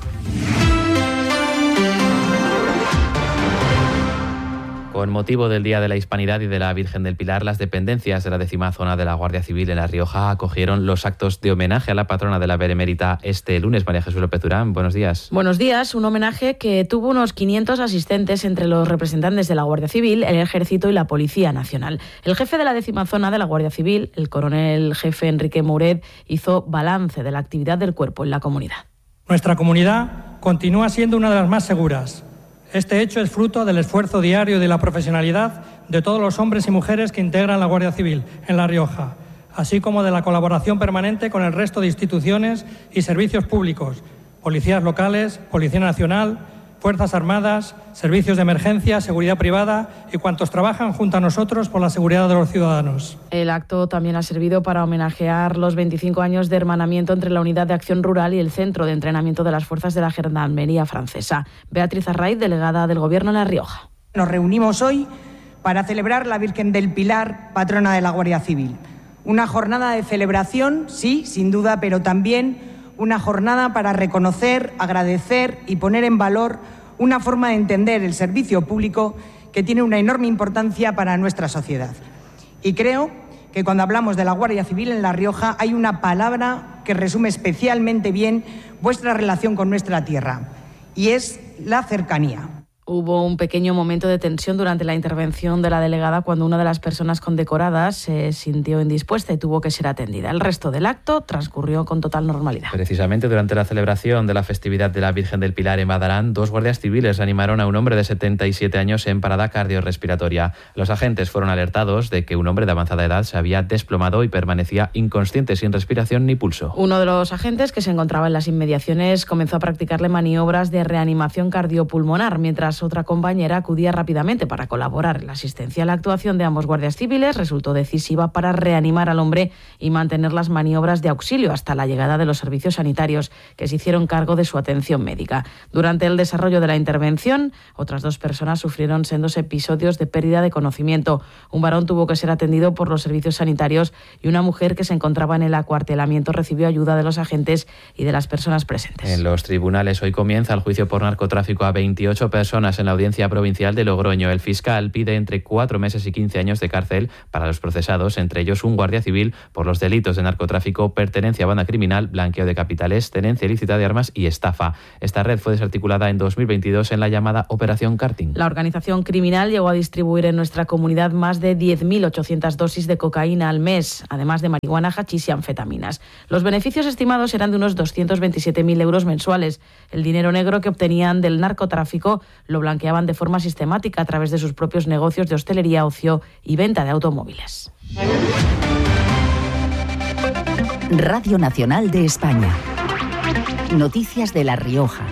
[SPEAKER 17] Con motivo del Día de la Hispanidad y de la Virgen del Pilar, las dependencias de la 10ª zona de la Guardia Civil en La Rioja acogieron los actos de homenaje a la patrona de la Benemérita este lunes. María Jesús López Durán, buenos días.
[SPEAKER 21] Buenos días. Un homenaje que tuvo unos 500 asistentes entre los representantes de la Guardia Civil, el Ejército y la Policía Nacional. El jefe de la 10ª zona de la Guardia Civil, el coronel jefe Enrique Mouret, hizo balance de la actividad del cuerpo en la comunidad.
[SPEAKER 22] Nuestra comunidad continúa siendo una de las más seguras. Este hecho es fruto del esfuerzo diario y de la profesionalidad de todos los hombres y mujeres que integran la Guardia Civil en La Rioja, así como de la colaboración permanente con el resto de instituciones y servicios públicos, policías locales, Policía Nacional, Fuerzas Armadas, servicios de emergencia, seguridad privada y cuantos trabajan junto a nosotros por la seguridad de los ciudadanos.
[SPEAKER 21] El acto también ha servido para homenajear los 25 años de hermanamiento entre la Unidad de Acción Rural y el Centro de Entrenamiento de las Fuerzas de la Gendarmería Francesa. Beatriz Arraiz, delegada del Gobierno en La Rioja.
[SPEAKER 23] Nos reunimos hoy para celebrar la Virgen del Pilar, patrona de la Guardia Civil. Una jornada de celebración, sí, sin duda, pero también una jornada para reconocer, agradecer y poner en valor una forma de entender el servicio público que tiene una enorme importancia para nuestra sociedad. Y creo que cuando hablamos de la Guardia Civil en La Rioja hay una palabra que resume especialmente bien vuestra relación con nuestra tierra, y es la cercanía.
[SPEAKER 21] Hubo un pequeño momento de tensión durante la intervención de la delegada cuando una de las personas condecoradas se sintió indispuesta y tuvo que ser atendida. El resto del acto transcurrió con total normalidad.
[SPEAKER 17] Precisamente durante la celebración de la festividad de la Virgen del Pilar en Madarán, 2 guardias civiles reanimaron a un hombre de 77 años en parada cardiorrespiratoria. Los agentes fueron alertados de que un hombre de avanzada edad se había desplomado y permanecía inconsciente, sin respiración ni pulso.
[SPEAKER 21] Uno de los agentes, que se encontraba en las inmediaciones, comenzó a practicarle maniobras de reanimación cardiopulmonar, mientras otra compañera acudía rápidamente para colaborar en la asistencia. La actuación de ambos guardias civiles resultó decisiva para reanimar al hombre y mantener las maniobras de auxilio hasta la llegada de los servicios sanitarios, que se hicieron cargo de su atención médica. Durante el desarrollo de la intervención, otras 2 personas sufrieron sendos episodios de pérdida de conocimiento. Un varón tuvo que ser atendido por los servicios sanitarios y una mujer que se encontraba en el acuartelamiento recibió ayuda de los agentes y de las personas presentes.
[SPEAKER 17] En los tribunales hoy comienza el juicio por narcotráfico a 28 personas en la Audiencia Provincial de Logroño. El fiscal pide entre 4 meses y 15 años de cárcel para los procesados, entre ellos un guardia civil, por los delitos de narcotráfico, pertenencia a banda criminal, blanqueo de capitales, tenencia ilícita de armas y estafa. Esta red fue desarticulada en 2022 en la llamada Operación Karting.
[SPEAKER 21] La organización criminal llegó a distribuir en nuestra comunidad más de 10.800 dosis de cocaína al mes, además de marihuana, hachís y anfetaminas. Los beneficios estimados eran de unos 227.000 euros mensuales. El dinero negro que obtenían del narcotráfico lo blanqueaban de forma sistemática a través de sus propios negocios de hostelería, ocio y venta de automóviles.
[SPEAKER 9] Radio Nacional de España. Noticias de La Rioja.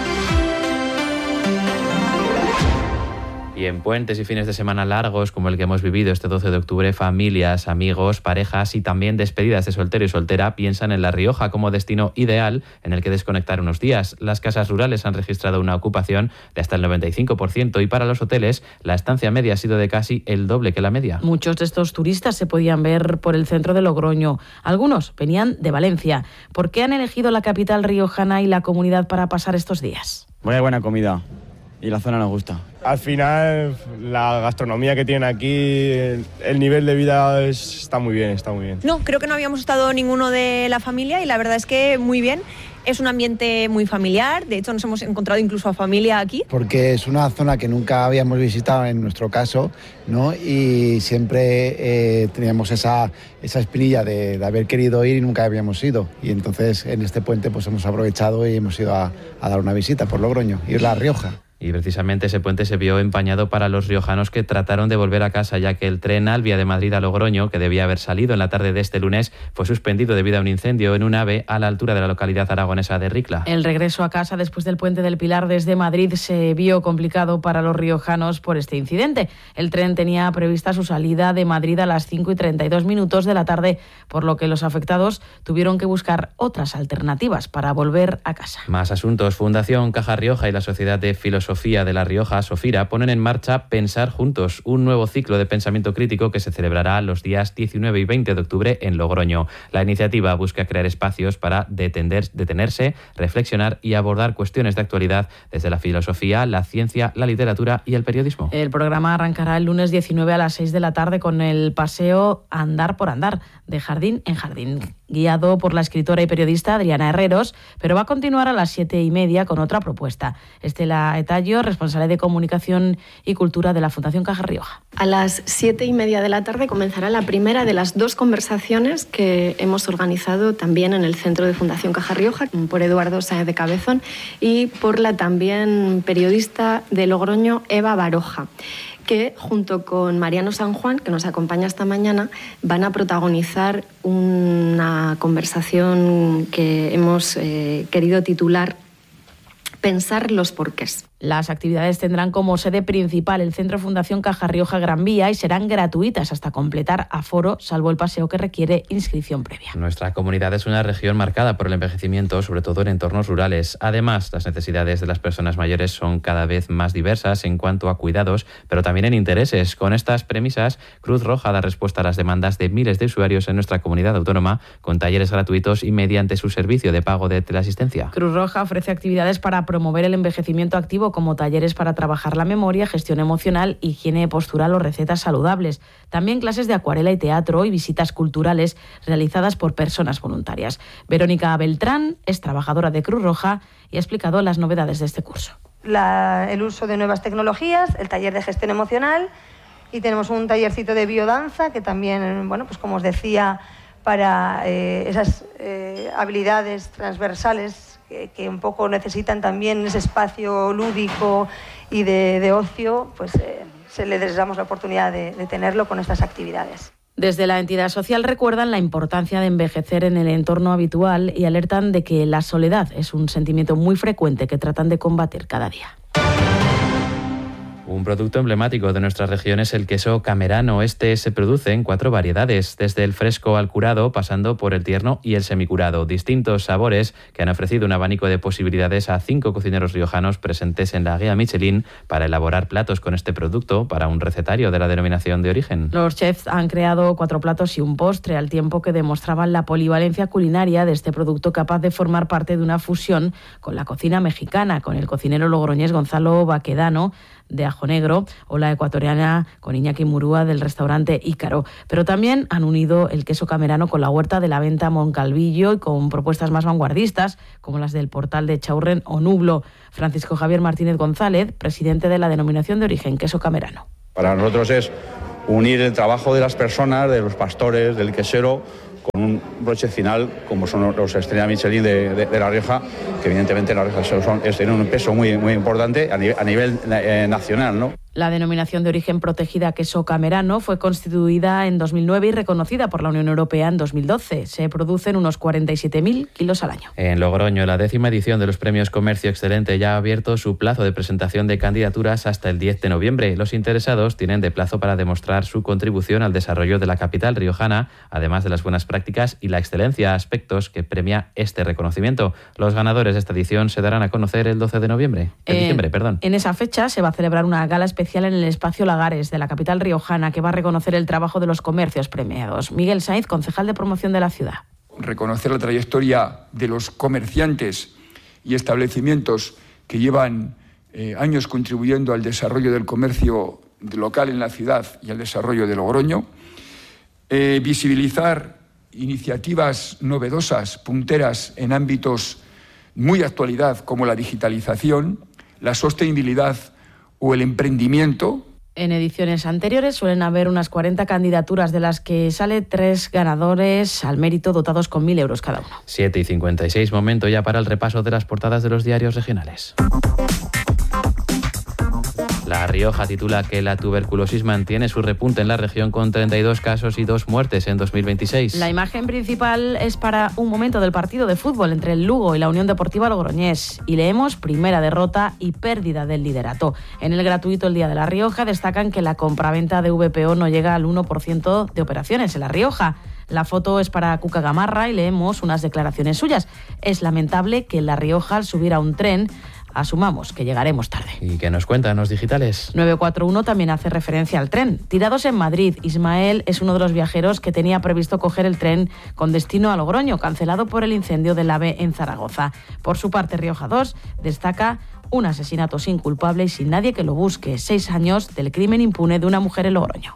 [SPEAKER 17] Y en puentes y fines de semana largos, como el que hemos vivido este 12 de octubre, familias, amigos, parejas y también despedidas de soltero y soltera piensan en La Rioja como destino ideal en el que desconectar unos días. Las casas rurales han registrado una ocupación de hasta el 95% y para los hoteles la estancia media ha sido de casi el doble que la media.
[SPEAKER 21] Muchos de estos turistas se podían ver por el centro de Logroño. Algunos venían de Valencia. ¿Por qué han elegido la capital riojana y la comunidad para pasar estos días?
[SPEAKER 1] Muy buena comida. Y la zona nos gusta. Al final, la gastronomía que tienen aquí, el nivel de vida está muy bien, está muy bien.
[SPEAKER 3] No, creo que no habíamos estado ninguno de la familia y la verdad es que muy bien. Es un ambiente muy familiar, de hecho nos hemos encontrado incluso a familia aquí.
[SPEAKER 18] Porque es una zona que nunca habíamos visitado en nuestro caso, ¿no? Y siempre teníamos esa espinilla de haber querido ir y nunca habíamos ido. Y entonces en este puente pues hemos aprovechado y hemos ido a dar una visita por Logroño, ir a La Rioja.
[SPEAKER 17] Y precisamente ese puente se vio empañado para los riojanos que trataron de volver a casa, ya que el tren Alvia de Madrid a Logroño, que debía haber salido en la tarde de este lunes, fue suspendido debido a un incendio en un AVE a la altura de la localidad aragonesa de Ricla.
[SPEAKER 21] El regreso a casa después del puente del Pilar desde Madrid se vio complicado para los riojanos por este incidente. El tren tenía prevista su salida de Madrid a las 5:32 de la tarde, por lo que los afectados tuvieron que buscar otras alternativas para volver a casa.
[SPEAKER 17] Más asuntos. Fundación Caja Rioja y la Sociedad de Filosofía de La Rioja, Sofira, ponen en marcha Pensar Juntos, un nuevo ciclo de pensamiento crítico que se celebrará los días 19 y 20 de octubre en Logroño. La iniciativa busca crear espacios para detenerse, reflexionar y abordar cuestiones de actualidad desde la filosofía, la ciencia, la literatura y el periodismo.
[SPEAKER 21] El programa arrancará el lunes 19 a las 6 de la tarde con el paseo Andar por Andar, de jardín en jardín, guiado por la escritora y periodista Adriana Herreros, pero va a continuar a las 7:30 con otra propuesta. Estela Etallo, responsable de Comunicación y Cultura de la Fundación Caja Rioja.
[SPEAKER 24] A las 7:30 de la tarde comenzará la primera de las 2 conversaciones que hemos organizado también en el Centro de Fundación Caja Rioja, por Eduardo Sáenz de Cabezón y por la también periodista de Logroño, Eva Baroja, que junto con Mariano San Juan, que nos acompaña esta mañana, van a protagonizar una conversación que hemos querido titular Pensar los porqués.
[SPEAKER 21] Las actividades tendrán como sede principal el Centro Fundación Caja Rioja Gran Vía y serán gratuitas hasta completar aforo, salvo el paseo que requiere inscripción previa.
[SPEAKER 17] Nuestra comunidad es una región marcada por el envejecimiento, sobre todo en entornos rurales. Además, las necesidades de las personas mayores son cada vez más diversas en cuanto a cuidados, pero también en intereses. Con estas premisas, Cruz Roja da respuesta a las demandas de miles de usuarios en nuestra comunidad autónoma, con talleres gratuitos y mediante su servicio de pago de teleasistencia.
[SPEAKER 21] Cruz Roja ofrece actividades para promover el envejecimiento activo activo, como talleres para trabajar la memoria, gestión emocional, higiene postural o recetas saludables. También clases de acuarela y teatro y visitas culturales realizadas por personas voluntarias. Verónica Beltrán es trabajadora de Cruz Roja y ha explicado las novedades de este curso.
[SPEAKER 4] El uso de nuevas tecnologías, el taller de gestión emocional y tenemos un tallercito de biodanza que también, bueno, pues como os decía, para esas habilidades transversales que un poco necesitan también ese espacio lúdico y de ocio, pues les damos la oportunidad de tenerlo con estas actividades.
[SPEAKER 21] Desde la entidad social recuerdan la importancia de envejecer en el entorno habitual y alertan de que la soledad es un sentimiento muy frecuente que tratan de combatir cada día.
[SPEAKER 17] Un producto emblemático de nuestra región es el queso camerano. Este se produce en 4 variedades, desde el fresco al curado, pasando por el tierno y el semicurado. Distintos sabores que han ofrecido un abanico de posibilidades a 5 cocineros riojanos presentes en la guía Michelin para elaborar platos con este producto para un recetario de la denominación de origen.
[SPEAKER 21] Los chefs han creado 4 platos y un postre, al tiempo que demostraban la polivalencia culinaria de este producto capaz de formar parte de una fusión con la cocina mexicana, con el cocinero logroñés Gonzalo Baquedano, de Ajo Negro, o la ecuatoriana con Iñaki Murúa del restaurante Ícaro. Pero también han unido el queso camerano con la huerta de la venta Moncalvillo y con propuestas más vanguardistas, como las del portal de Chaurren o Nublo. Francisco Javier Martínez González, presidente de la denominación de origen queso camerano.
[SPEAKER 5] Para nosotros es unir el trabajo de las personas, de los pastores, del quesero, con un broche final como son los Estrella Michelin de La Rioja, que evidentemente La Rioja tiene un peso muy importante a nivel nacional, ¿no?
[SPEAKER 21] La denominación de origen protegida queso camerano fue constituida en 2009 y reconocida por la Unión Europea en 2012. Se producen unos 47.000 kilos al año.
[SPEAKER 17] En Logroño, la 10ª edición de los Premios Comercio Excelente ya ha abierto su plazo de presentación de candidaturas hasta el 10 de noviembre. Los interesados tienen de plazo para demostrar su contribución al desarrollo de la capital riojana, además de las buenas prácticas y la excelencia, aspectos que premia este reconocimiento. Los ganadores de esta edición se darán a conocer el 12 de diciembre.
[SPEAKER 21] En esa fecha se va a celebrar una gala especial en el espacio Lagares de la capital riojana que va a reconocer el trabajo de los comercios premiados. Miguel Sainz, concejal de promoción de la ciudad.
[SPEAKER 7] Reconocer la trayectoria de los comerciantes y establecimientos que llevan años contribuyendo al desarrollo del comercio local en la ciudad y al desarrollo de Logroño. Visibilizar iniciativas novedosas, punteras en ámbitos muy de actualidad como la digitalización, la sostenibilidad o el emprendimiento.
[SPEAKER 21] En ediciones anteriores suelen haber unas 40 candidaturas, de las que sale 3 ganadores al mérito dotados con 1.000 euros cada uno.
[SPEAKER 17] 7:56, momento ya para el repaso de las portadas de los diarios regionales. La Rioja titula que la tuberculosis mantiene su repunte en la región con 32 casos y 2 muertes en 2026.
[SPEAKER 21] La imagen principal es para un momento del partido de fútbol entre el Lugo y la Unión Deportiva Logroñés. Y leemos primera derrota y pérdida del liderato. En el gratuito El Día de La Rioja destacan que la compraventa de VPO no llega al 1% de operaciones en La Rioja. La foto es para Cuca Gamarra y leemos unas declaraciones suyas. Es lamentable que en La Rioja, al subir a un tren, asumamos que llegaremos tarde.
[SPEAKER 17] ¿Y qué nos cuentan los digitales?
[SPEAKER 21] 941 también hace referencia al tren. Tirados en Madrid, Ismael es uno de los viajeros que tenía previsto coger el tren con destino a Logroño, cancelado por el incendio del AVE en Zaragoza. Por su parte, Rioja 2 destaca un asesinato sin culpable y sin nadie que lo busque. 6 años del crimen impune de una mujer en Logroño.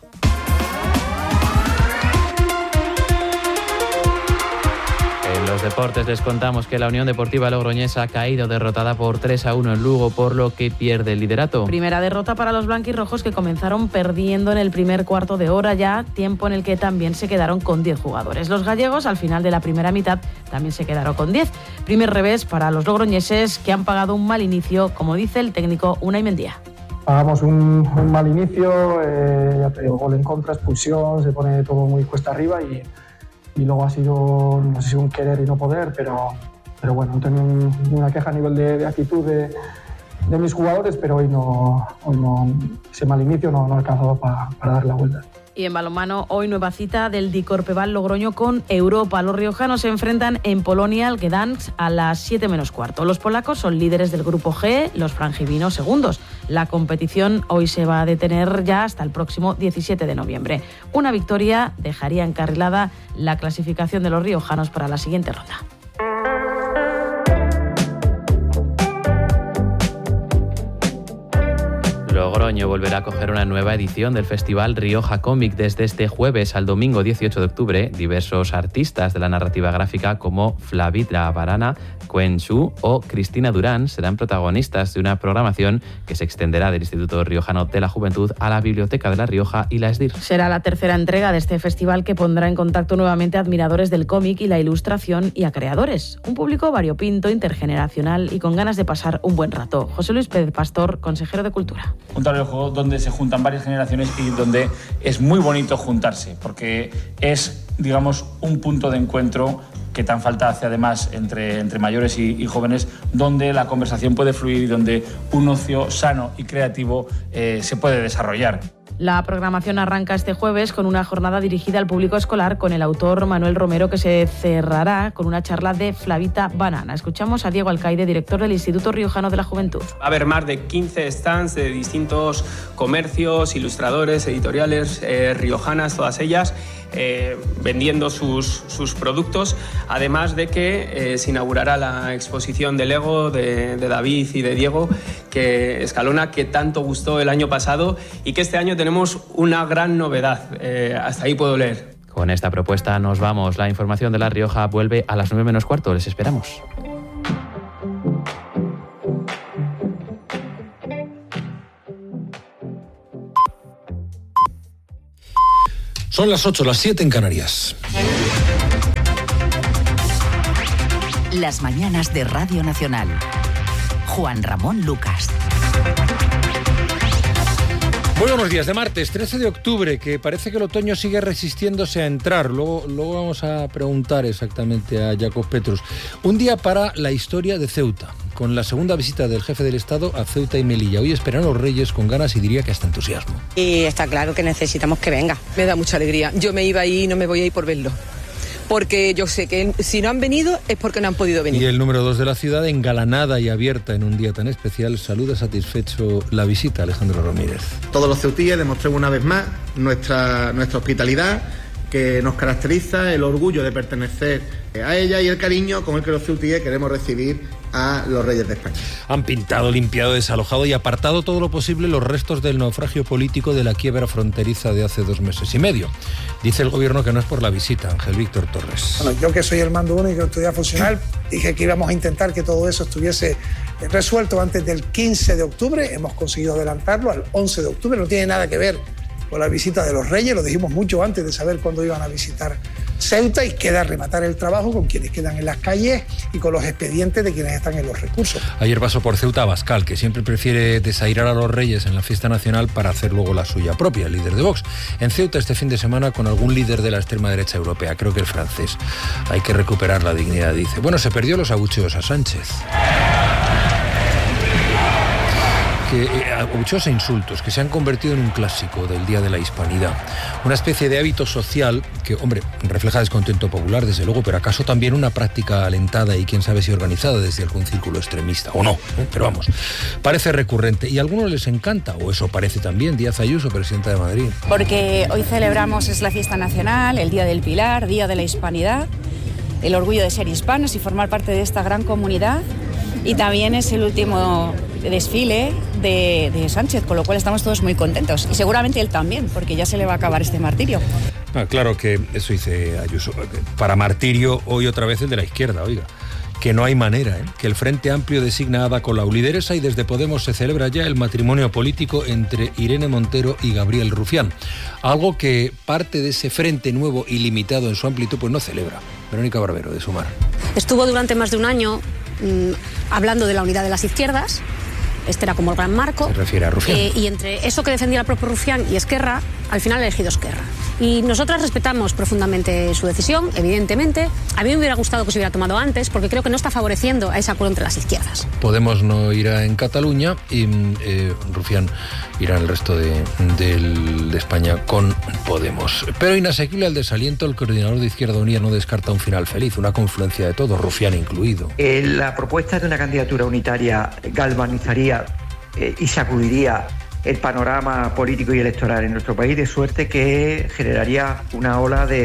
[SPEAKER 17] En los deportes les contamos que la Unión Deportiva Logroñesa ha caído derrotada por 3-1 en Lugo, por lo que pierde el liderato.
[SPEAKER 21] Primera derrota para los blanquirrojos, que comenzaron perdiendo en el primer cuarto de hora ya, tiempo en el que también se quedaron con 10 jugadores. Los gallegos, al final de la primera mitad, también se quedaron con 10. Primer revés para los logroñeses, que han pagado un mal inicio, como dice el técnico Unai Mendía.
[SPEAKER 8] Pagamos un mal inicio, ya te digo, gol en contra, expulsión, se pone todo muy cuesta arriba y luego ha sido, no sé si un querer y no poder, pero bueno, no tengo ninguna queja a nivel de actitud de mis jugadores, pero hoy no ese mal inicio no ha alcanzado para dar la vuelta.
[SPEAKER 21] Y en balonmano, hoy nueva cita del Dikorpeval Logroño con Europa. Los riojanos se enfrentan en Polonia al Gdansk a las 7:15. Los polacos son líderes del grupo G, los frangivinos segundos. La competición hoy se va a detener ya hasta el próximo 17 de noviembre. Una victoria dejaría encarrilada la clasificación de los riojanos para la siguiente ronda.
[SPEAKER 17] Logroño volverá a acoger una nueva edición del Festival Rioja Cómic. Desde este jueves al domingo 18 de octubre, diversos artistas de la narrativa gráfica como Flavitra Barana, Quen Xu o Cristina Durán serán protagonistas de una programación que se extenderá del Instituto Riojano de la Juventud a la Biblioteca de La Rioja y la ESDIR.
[SPEAKER 21] Será la tercera entrega de este festival que pondrá en contacto nuevamente a admiradores del cómic y la ilustración y a creadores. Un público variopinto, intergeneracional y con ganas de pasar un buen rato. José Luis Pérez Pastor, consejero de Cultura.
[SPEAKER 6] Un tablero de juego donde se juntan varias generaciones y donde es muy bonito juntarse, porque es, digamos, un punto de encuentro que tan falta hace además entre mayores y jóvenes, donde la conversación puede fluir y donde un ocio sano y creativo se puede desarrollar.
[SPEAKER 21] La programación arranca este jueves con una jornada dirigida al público escolar con el autor Manuel Romero, que se cerrará con una charla de Flavita Banana. Escuchamos a Diego Alcaide, director del Instituto Riojano de la Juventud.
[SPEAKER 10] Va a haber más de 15 stands de distintos comercios, ilustradores, editoriales riojanas, todas ellas, vendiendo sus productos, además de que se inaugurará la exposición de Lego de David y de Diego Escalona, que tanto gustó el año pasado y que este año tenemos una gran novedad. Hasta ahí puedo leer.
[SPEAKER 17] Con esta propuesta nos vamos. La información de La Rioja vuelve a las 9 menos cuarto. Les esperamos.
[SPEAKER 2] Son las 8, las 7 en Canarias.
[SPEAKER 9] Las mañanas de Radio Nacional. Juan Ramón Lucas.
[SPEAKER 2] Muy buenos días, de martes 13 de octubre, que parece que el otoño sigue resistiéndose a entrar. Luego vamos a preguntar exactamente a Jacob Petrus. Un día para la historia de Ceuta, con la segunda visita del jefe del Estado a Ceuta y Melilla. Hoy esperan los Reyes con ganas y diría que hasta entusiasmo.
[SPEAKER 11] Y está claro que necesitamos que venga. Me da mucha alegría. Yo me iba ahí y no me voy a ir por verlo. Porque yo sé que si no han venido es porque no han podido venir.
[SPEAKER 2] Y el número 2 de la ciudad, engalanada y abierta en un día tan especial, saluda satisfecho la visita, Alejandro Ramírez.
[SPEAKER 13] Todos los ceutíes demostremos una vez más nuestra hospitalidad, que nos caracteriza, el orgullo de pertenecer a ella y el cariño con el que los ceutíes queremos recibir a los Reyes de España.
[SPEAKER 2] Han pintado, limpiado, desalojado y apartado todo lo posible los restos del naufragio político de la quiebra fronteriza de hace 2 meses y medio. Dice el gobierno que no es por la visita. Ángel Víctor Torres.
[SPEAKER 25] Bueno, yo que soy el mando único de autoridad funcional, dije que íbamos a intentar que todo eso estuviese resuelto antes del 15 de octubre. Hemos conseguido adelantarlo al 11 de octubre. No tiene nada que ver con la visita de los Reyes, lo dijimos mucho antes de saber cuándo iban a visitar Ceuta, y queda rematar el trabajo con quienes quedan en las calles y con los expedientes de quienes están en los recursos.
[SPEAKER 2] Ayer pasó por Ceuta Abascal, que siempre prefiere desairar a los Reyes en la fiesta nacional para hacer luego la suya propia, el líder de Vox. En Ceuta este fin de semana con algún líder de la extrema derecha europea, creo que el francés. Hay que recuperar la dignidad, dice. Bueno, se perdió los abucheos a Sánchez. Abucheos e insultos que se han convertido en un clásico del Día de la Hispanidad. Una especie de hábito social que, hombre, refleja descontento popular, desde luego, pero acaso también una práctica alentada y quién sabe si organizada desde algún círculo extremista, o no, pero vamos, parece recurrente y a algunos les encanta, o eso parece también. Díaz Ayuso, presidenta de Madrid.
[SPEAKER 26] Porque hoy celebramos, es la fiesta nacional, el Día del Pilar, Día de la Hispanidad, el orgullo de ser hispanos y formar parte de esta gran comunidad, y también es el último desfile de Sánchez, con lo cual estamos todos muy contentos. Y seguramente él también, porque ya se le va a acabar este martirio.
[SPEAKER 2] Claro que eso dice Ayuso. Para martirio, hoy otra vez el de la izquierda, oiga. Que no hay manera, que el Frente Amplio designa a Ada Colau lideresa y desde Podemos se celebra ya el matrimonio político entre Irene Montero y Gabriel Rufián. Algo que parte de ese frente nuevo y limitado en su amplitud pues no celebra. Verónica Barbero, de Sumar.
[SPEAKER 27] Estuvo durante más de un año hablando de la unidad de las izquierdas. Este era como el gran marco.
[SPEAKER 2] Se refiere a Rufián.
[SPEAKER 27] Y entre eso que defendía el propio Rufián y Esquerra, al final ha elegido Esquerra. Y nosotras respetamos profundamente su decisión, evidentemente. A mí me hubiera gustado que se hubiera tomado antes, porque creo que no está favoreciendo a ese acuerdo entre las izquierdas.
[SPEAKER 2] Podemos no irá en Cataluña y Rufián irá en el resto de España con Podemos. Pero inasequible al desaliento, el coordinador de Izquierda Unida no descarta un final feliz, una confluencia de todos, Rufián incluido.
[SPEAKER 28] La propuesta de una candidatura unitaria galvanizaría y sacudiría el panorama político y electoral en nuestro país, de suerte que generaría una ola de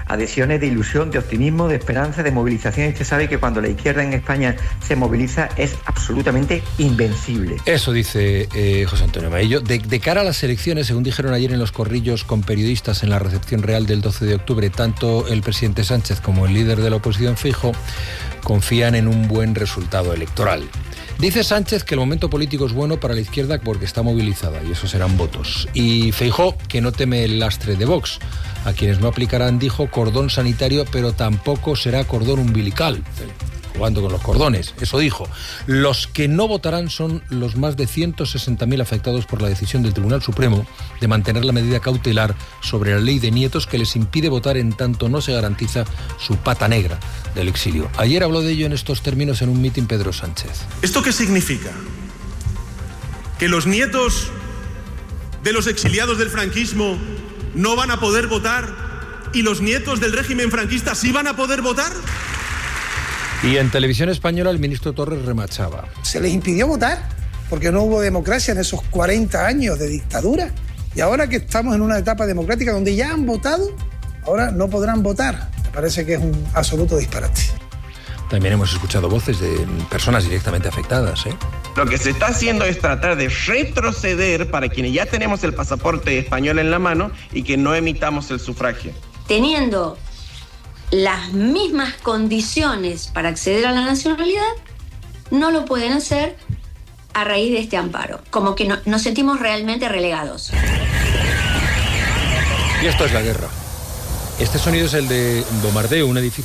[SPEAKER 28] adhesiones de ilusión, de optimismo, de esperanza, de movilización. Y usted sabe que cuando la izquierda en España se moviliza es absolutamente invencible.
[SPEAKER 2] Eso dice José Antonio Maillo. De cara a las elecciones, según dijeron ayer en los corrillos con periodistas en la recepción real del 12 de octubre, tanto el presidente Sánchez como el líder de la oposición, Feijóo, confían en un buen resultado electoral. Dice Sánchez que el momento político es bueno para la izquierda porque está movilizada y eso serán votos. Y Feijóo que no teme el lastre de Vox. A quienes no aplicarán, dijo, cordón sanitario, pero tampoco será cordón umbilical. Jugando con los cordones, eso dijo. Los que no votarán son los más de 160.000 afectados por la decisión del Tribunal Supremo de mantener la medida cautelar sobre la ley de nietos que les impide votar en tanto no se garantiza su pata negra del exilio. Ayer habló de ello en estos términos en un mitin Pedro Sánchez.
[SPEAKER 12] ¿Esto qué significa? ¿Que los nietos de los exiliados del franquismo no van a poder votar y los nietos del régimen franquista sí van a poder votar?
[SPEAKER 2] Y en Televisión Española el ministro Torres remachaba.
[SPEAKER 25] Se les impidió votar porque no hubo democracia en esos 40 años de dictadura. Y ahora que estamos en una etapa democrática donde ya han votado, ahora no podrán votar. Me parece que es un absoluto disparate.
[SPEAKER 2] También hemos escuchado voces de personas directamente afectadas,
[SPEAKER 14] Lo que se está haciendo es tratar de retroceder para quienes ya tenemos el pasaporte español en la mano y que no emitamos el sufragio.
[SPEAKER 15] Teniendo las mismas condiciones para acceder a la nacionalidad, no lo pueden hacer a raíz de este amparo. Como que nos sentimos realmente relegados.
[SPEAKER 2] Y esto es la guerra. Este sonido es el de bombardeo, un edificio